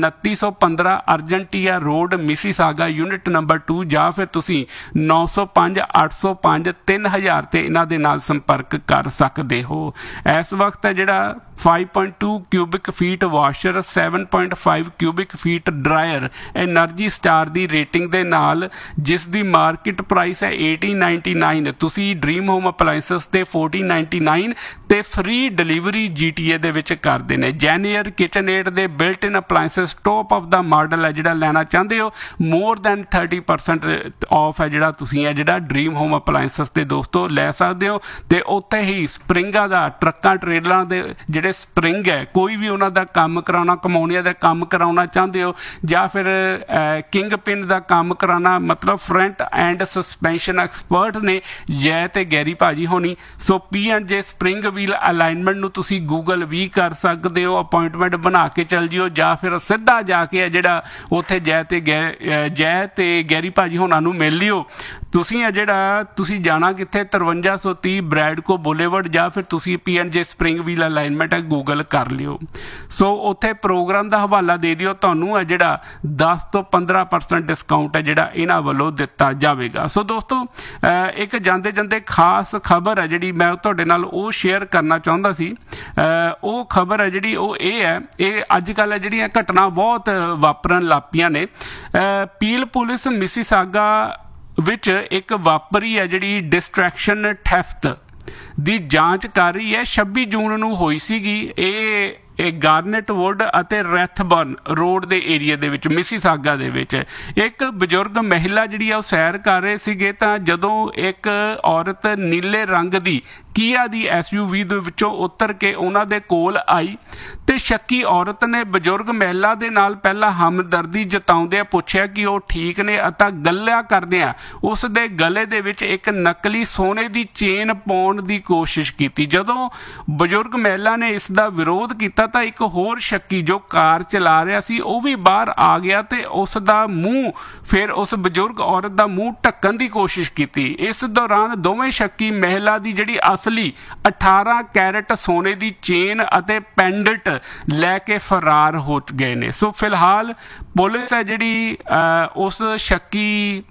2915 ਅਰਜੈਂਟੀਆ ਰੋਡ ਮਿਸੀਸਾਗਾ ਯੂਨਿਟ ਨੰਬਰ 2 ਜਾਂ ਫਿਰ ਤੁਸੀਂ 905 805 3000 ਤੇ ਇਹਨਾਂ ਦੇ ਨਾਲ ਸੰਪਰਕ ਕਰ ਸਕਦੇ ਹੋ। ਇਸ ਵਕਤ ਹੈ ਜਿਹੜਾ 5.2 cubic feet washer, 7.5 cubic feet dryer energy star ਦੀ ਰੇਟਿੰਗ ਦੇ ਨਾਲ, ਜਿਸ ਦੀ ਮਾਰਕੀਟ ਪ੍ਰਾਈਸ ਹੈ 1899, ਤੁਸੀਂ ਡ੍ਰੀਮ ਹੋਮ ਅਪਲਾਇੰਸਸ ਤੇ 1499 ਤੇ ਫ੍ਰੀ ਡਿਲੀਵਰੀ GTA ਦੇ ਵਿੱਚ ਕਰਦੇ ਨੇ। ਜੈਨੀਅਰ ਕਿਚਨਏਡ ਦੇ built in ਅਪਲਾਇੰਸਸ top of the model ਹੈ ਜਿਹੜਾ ਲੈਣਾ ਚਾਹੁੰਦੇ ਹੋ, ਮੋਰ ਦੈਨ 30% ਆਫ ਹੈ ਜਿਹੜਾ ਤੁਸੀਂ ਹੈ ਜਿਹੜਾ ਡ੍ਰੀਮ ਹੋਮ ਅਪਲਾਇੰਸਸ ਤੇ ਦੋਸਤੋ ਲੈ ਸਕਦੇ ਹੋ। ਤੇ ਉੱਥੇ ਹੀ ਸਪਰਿੰਗਾਂ ਦਾ, ਟਰੱਕਾਂ ਟ੍ਰੇਲਰਾਂ ਦੇ ਜਿਹੜੇ ਸਪਰਿੰਗ ਹੈ, ਕੋਈ ਵੀ ਉਹਨਾਂ ਦਾ ਕੰਮ ਕਰਾਉਣਾ, ਕਮੌਣੀਆਂ ਦਾ ਕੰਮ ਕਰਾਉਣਾ ਚਾਹੁੰਦੇ ਹੋ ਜਾਂ ਫਿਰ ਕਿੰਗ ਪਿਨ ਦਾ ਕੰਮ ਕਰਾਉਣਾ, ਮਤਲਬ ਫਰੰਟ ਐਂਡ ਸਸਪੈਂਸ਼ਨ ਐਕਸਪਰਟ ਨੇ ਜੈ ਤੇ ਗੈਰੀ ਭਾਜੀ ਹੋਣੀ। ਸੋ P&J ਸਪਰਿੰਗ ਵੀਲ ਅਲਾਈਨਮੈਂਟ ਨੂੰ ਤੁਸੀਂ ਗੂਗਲ ਵੀ ਕਰ ਸਕਦੇ ਹੋ, ਅਪਾਇੰਟਮੈਂਟ ਬਣਾ ਕੇ ਚੱਲ ਜਿਓ ਜਾਂ ਫਿਰ ਸਿੱਧਾ ਜਾ ਕੇ ਜਿਹੜਾ ਉੱਥੇ ਜੈ ਤੇ ਗੈਰੀ ਭਾਜੀ ਹੋਣਾ ਨੂੰ ਮਿਲ ਲਿਓ। ਤੁਸੀਂ ਜਿਹੜਾ ਤੁਸੀਂ ਜਾਣਾ ਕਿੱਥੇ, 5330 ਬ੍ਰੈਡਕੋ ਬੁਲੇਵਰਡ ਜਾਂ ਫਿਰ ਤੁਸੀਂ P&J spring wheel alignment website ਹੈ ਗੂਗਲ ਕਰ ਲਿਓ। ਸੋ ਉੱਥੇ ਪ੍ਰੋਗਰਾਮ ਦਾ ਹਵਾਲਾ ਦੇ ਦਿਓ, ਤੁਹਾਨੂੰ ਹੈ ਜਿਹੜਾ 10 ਤੋਂ 15% ਡਿਸਕਾਊਂਟ ਹੈ ਜਿਹੜਾ ਇਹਨਾਂ ਵੱਲੋਂ ਦਿੱਤਾ ਜਾਵੇਗਾ। ਸੋ ਦੋਸਤੋ ਇੱਕ ਜਾਂਦੇ ਜਾਂਦੇ ਖਾਸ ਖਬਰ ਹੈ ਜਿਹੜੀ ਮੈਂ ਤੁਹਾਡੇ ਨਾਲ ਉਹ ਸ਼ੇਅਰ ਕਰਨਾ ਚਾਹੁੰਦਾ ਸੀ। ਉਹ ਖਬਰ ਹੈ ਜਿਹੜੀ ਉਹ ਇਹ ਹੈ, ਇਹ ਅੱਜ ਕੱਲ੍ਹ ਜਿਹੜੀਆਂ ਘਟਨਾ ਬਹੁਤ ਵਾਪਰਨ ਲੱਗ ਪਈਆਂ ਨੇ। ਪੀਲ ਪੁਲਿਸ ਮਿਸੀਸਾਗਾ ਵਿੱਚ ਇੱਕ ਵਾਪਰੀ ਹੈ ਜਿਹੜੀ ਡਿਸਟਰੈਕਸ਼ਨ ਥੈਫਟ ਦੀ ਜਾਂਚ ਕਰ ਰਹੀ ਹੈ। 26 ਜੂਨ ਨੂੰ ਹੋਈ ਸੀਗੀ ਇਹ ਗਾਰਨੇਟ ਵੁੱਡ ਅਤੇ ਰੈਥਬਰਨ ਰੋਡ ਦੇ ਏਰੀਆ ਦੇ ਵਿੱਚ ਮਿਸੀਸਾਗਾ ਦੇ ਵਿੱਚ ਇੱਕ ਬਜ਼ੁਰਗ ਮਹਿਲਾ ਜਿਹੜੀ ਆ ਉਹ ਸੈਰ ਕਰ ਰਹੇ ਸੀਗੇ ਤਾਂ ਜਦੋਂ ਇੱਕ ਔਰਤ ਨੀਲੇ ਰੰਗ ਦੀ ਕੀਆ ਦੀ SUV ਦੇ ਵਿੱਚੋਂ ਉਤਰ ਕੇ ਉਹਨਾਂ ਦੇ ਕੋਲ ਆਈ ਤੇ ਸ਼ੱਕੀ ਔਰਤ ਨੇ ਬਜ਼ੁਰਗ ਮਹਿਲਾ ਦੇ ਨਾਲ ਪਹਿਲਾਂ ਹਮਦਰਦੀ ਜਤਾਉਂਦਿਆਂ ਪੁੱਛਿਆ ਕਿ ਉਹ ਠੀਕ ਨੇ ਅਤੇ ਗੱਲਾਂ ਕਰਦਿਆਂ ਉਸ ਦੇ ਗਲੇ ਦੇ ਵਿੱਚ ਇੱਕ ਨਕਲੀ ਸੋਨੇ ਦੀ ਚੇਨ ਪਾਉਣ ਦੀ ਕੋਸ਼ਿਸ਼ ਕੀਤੀ। ਜਦੋਂ ਬਜ਼ੁਰਗ ਮਹਿਲਾ ਨੇ ਇਸ ਦਾ ਵਿਰੋਧ ਕੀਤਾ ਤਾਂ ਇੱਕ ਹੋਰ ਸ਼ੱਕੀ ਜੋ ਕਾਰ ਚਲਾ ਰਿਹਾ ਸੀ ਉਹ ਵੀ ਬਾਹਰ ਆ ਗਿਆ ਤੇ ਉਸ ਦਾ ਮੂੰਹ ਫਿਰ ਉਸ ਬਜ਼ੁਰਗ ਔਰਤ ਦਾ ਮੂੰਹ ਢੱਕਣ ਦੀ ਕੋਸ਼ਿਸ਼ ਕੀਤੀ। ਇਸ ਦੌਰਾਨ ਦੋਵੇਂ ਸ਼ੱਕੀ ਮਹਿਲਾ ਦੀ ਜਿਹੜੀ ਅਸਲੀ 18 ਕੈਰਟ ਸੋਨੇ ਦੀ ਚੇਨ ਅਤੇ ਪੈਂਡੈਂਟ ਲੈ ਕੇ ਫਰਾਰ ਹੋ ਗਏ ਨੇ। ਸੋ ਫਿਲਹਾਲ ਪੁਲਿਸ ਹੈ ਜਿਹੜੀ ਉਸ ਸ਼ੱਕੀ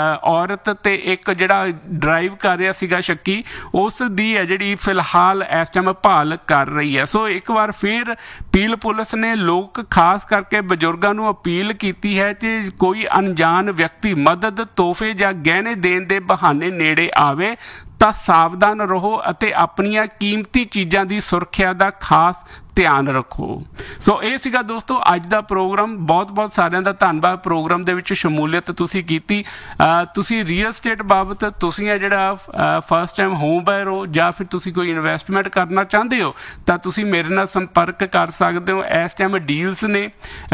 ਔਰਤ ਤੇ ਇੱਕ ਜਿਹੜਾ ਡਰਾਈਵ ਕਰ ਰਿਹਾ ਸੀਗਾ ਸ਼ੱਕੀ ਉਸ ਦੀ ਹੈ ਜਿਹੜੀ ਫਿਲਹਾਲ ਇਸ ਟਾਈਮ ਭਾਲ ਕਰ ਰਹੀ ਹੈ। ਸੋ ਇੱਕ ਵਾਰ ਫਿਰ ਪੀਲ ਪੁਲਿਸ ਨੇ ਲੋਕ ਖਾਸ ਕਰਕੇ ਬਜ਼ੁਰਗਾਂ ਨੂੰ ਅਪੀਲ ਕੀਤੀ ਹੈ ਕਿ ਕੋਈ ਅਣਜਾਣ ਵਿਅਕਤੀ ਮਦਦ ਤੋਹਫੇ ਜਾਂ ਗਹਿਣੇ ਦੇਣ ਦੇ ਬਹਾਨੇ ਨੇੜੇ ਆਵੇ ਤਾਂ ਸਾਵਧਾਨ ਰਹੋ ਅਤੇ ਆਪਣੀਆਂ ਕੀਮਤੀ ਚੀਜ਼ਾਂ ਦੀ ਸੁਰੱਖਿਆ ਦਾ ਖਾਸ ਧਿਆਨ ਰੱਖੋ। ਸੋ ਇਹ ਸੀਗਾ ਦੋਸਤੋ ਅੱਜ ਦਾ ਪ੍ਰੋਗਰਾਮ। ਬਹੁਤ ਬਹੁਤ ਸਾਰਿਆਂ ਦਾ ਧੰਨਵਾਦ ਪ੍ਰੋਗਰਾਮ ਦੇ ਵਿੱਚ ਸ਼ਮੂਲੀਅਤ ਤੁਸੀਂ ਕੀਤੀ। ਤੁਸੀਂ ਰੀਅਲ ਸਟੇਟ ਬਾਬਤ ਤੁਸੀਂ ਹੈ ਜਿਹੜਾ ਫਸਟ ਟਾਈਮ ਹੋਮ ਬਾਇਰ ਹੋ ਜਾਂ ਫਿਰ ਤੁਸੀਂ ਕੋਈ ਇਨਵੈਸਟਮੈਂਟ ਕਰਨਾ ਚਾਹੁੰਦੇ ਹੋ ਤਾਂ ਤੁਸੀਂ ਮੇਰੇ ਨਾਲ ਸੰਪਰਕ ਕਰ ਸਕਦੇ ਹੋ। ਇਸ ਟਾਈਮ ਡੀਲਸ ਨੇ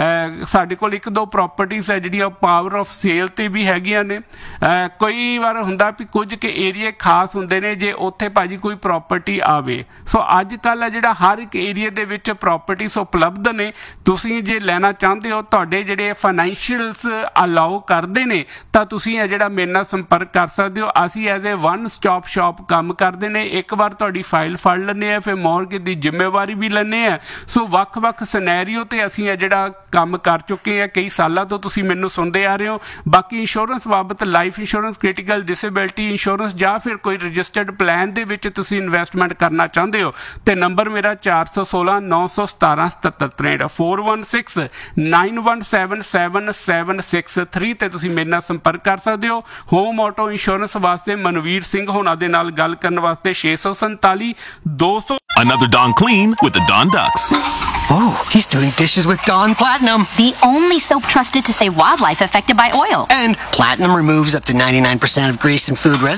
ਸਾਡੇ ਕੋਲ 1-2 ਪ੍ਰੋਪਰਟੀਜ਼ ਹੈ ਜਿਹੜੀਆਂ ਪਾਵਰ ਆਫ ਸੇਲ ਤੇ ਵੀ ਹੈਗੀਆਂ ਨੇ। ਕਈ ਵਾਰ ਹੁੰਦਾ ਵੀ ਕੁਝ ਕੁ ਏਰੀਏ ਖਾਸ ਹੁੰਦੇ ਨੇ ਜੇ ਉੱਥੇ ਭਾਜੀ ਕੋਈ ਪ੍ਰਾਪਰਟੀ ਆਵੇ। ਸੋ ਅੱਜ ਕੱਲ੍ਹ ਹੈ ਜਿਹੜਾ ਹਰ ਇੱਕ ਏਰੀਏ ਦੇ ਵਿੱਚ ਪ੍ਰਾਪਰਟੀਜ਼ ਉਪਲਬਧ ਨੇ। ਤੁਸੀਂ ਜੇ ਲੈਣਾ ਚਾਹੁੰਦੇ ਹੋ ਤੁਹਾਡੇ ਜਿਹੜੇ ਫਾਈਨੈਂਸ਼ੀਅਲਸ ਅਲਾਓ ਕਰਦੇ ਨੇ ਤਾਂ ਤੁਸੀਂ ਹੈ ਜਿਹੜਾ ਮੇਰੇ ਨਾਲ ਸੰਪਰਕ ਕਰ ਸਕਦੇ ਹੋ। ਅਸੀਂ as a one stop shop ਕੰਮ ਕਰਦੇ ਨੇ। ਇੱਕ ਵਾਰ ਤੁਹਾਡੀ ਫਾਈਲ ਫੜ ਲੈਂਦੇ ਆ ਫਿਰ ਮੌਰਗੇਜ ਦੀ ਜ਼ਿੰਮੇਵਾਰੀ ਵੀ ਲੈਂਦੇ ਆ। ਸੋ ਵੱਖ-ਵੱਖ ਸਿਨੈਰੀਓ ਤੇ ਅਸੀਂ ਹੈ ਜਿਹੜਾ ਕੰਮ ਕਰ ਚੁੱਕੇ ਆ। ਕਈ ਸਾਲਾਂ ਤੋਂ ਤੁਸੀਂ ਮੈਨੂੰ ਸੁਣਦੇ ਆ ਰਹੇ ਹੋ। ਬਾਕੀ ਇੰਸ਼ੋਰੈਂਸ ਬਾਬਤ life insurance, critical disability insurance ਜਾਂ ਫਿਰ ਕੋਈ ਰਜਿਸਟਰਡ ਪਲਾਨ ਦੇ ਵਿੱਚ ਤੁਸੀਂ ਇਨਵੈਸਟਮੈਂਟ ਕਰਨਾ ਚਾਹੁੰਦੇ ਹੋ ਤੇ ਨੰਬਰ ਮੇਰਾ 416-917-7763 416-917-7763 ਤੇ ਤੁਸੀਂ ਮੇਰੇ ਨਾਲ ਸੰਪਰਕ ਕਰ ਸਕਦੇ ਹੋ। ਹੋਮ ਆਟੋ ਇੰਸ਼ੋਰੈਂਸ ਵਾਸਤੇ ਮਨਵੀਰ ਸਿੰਘ ਹੋਣਾ ਦੇ ਨਾਲ ਗੱਲ ਕਰਨ ਵਾਸਤੇ 647-200। Another Dawn clean with the Dawn Ducks. Oh, he's doing dishes with Dawn Platinum. The only soap trusted to save wildlife affected by oil. And Platinum removes up to 99% of grease and food residue.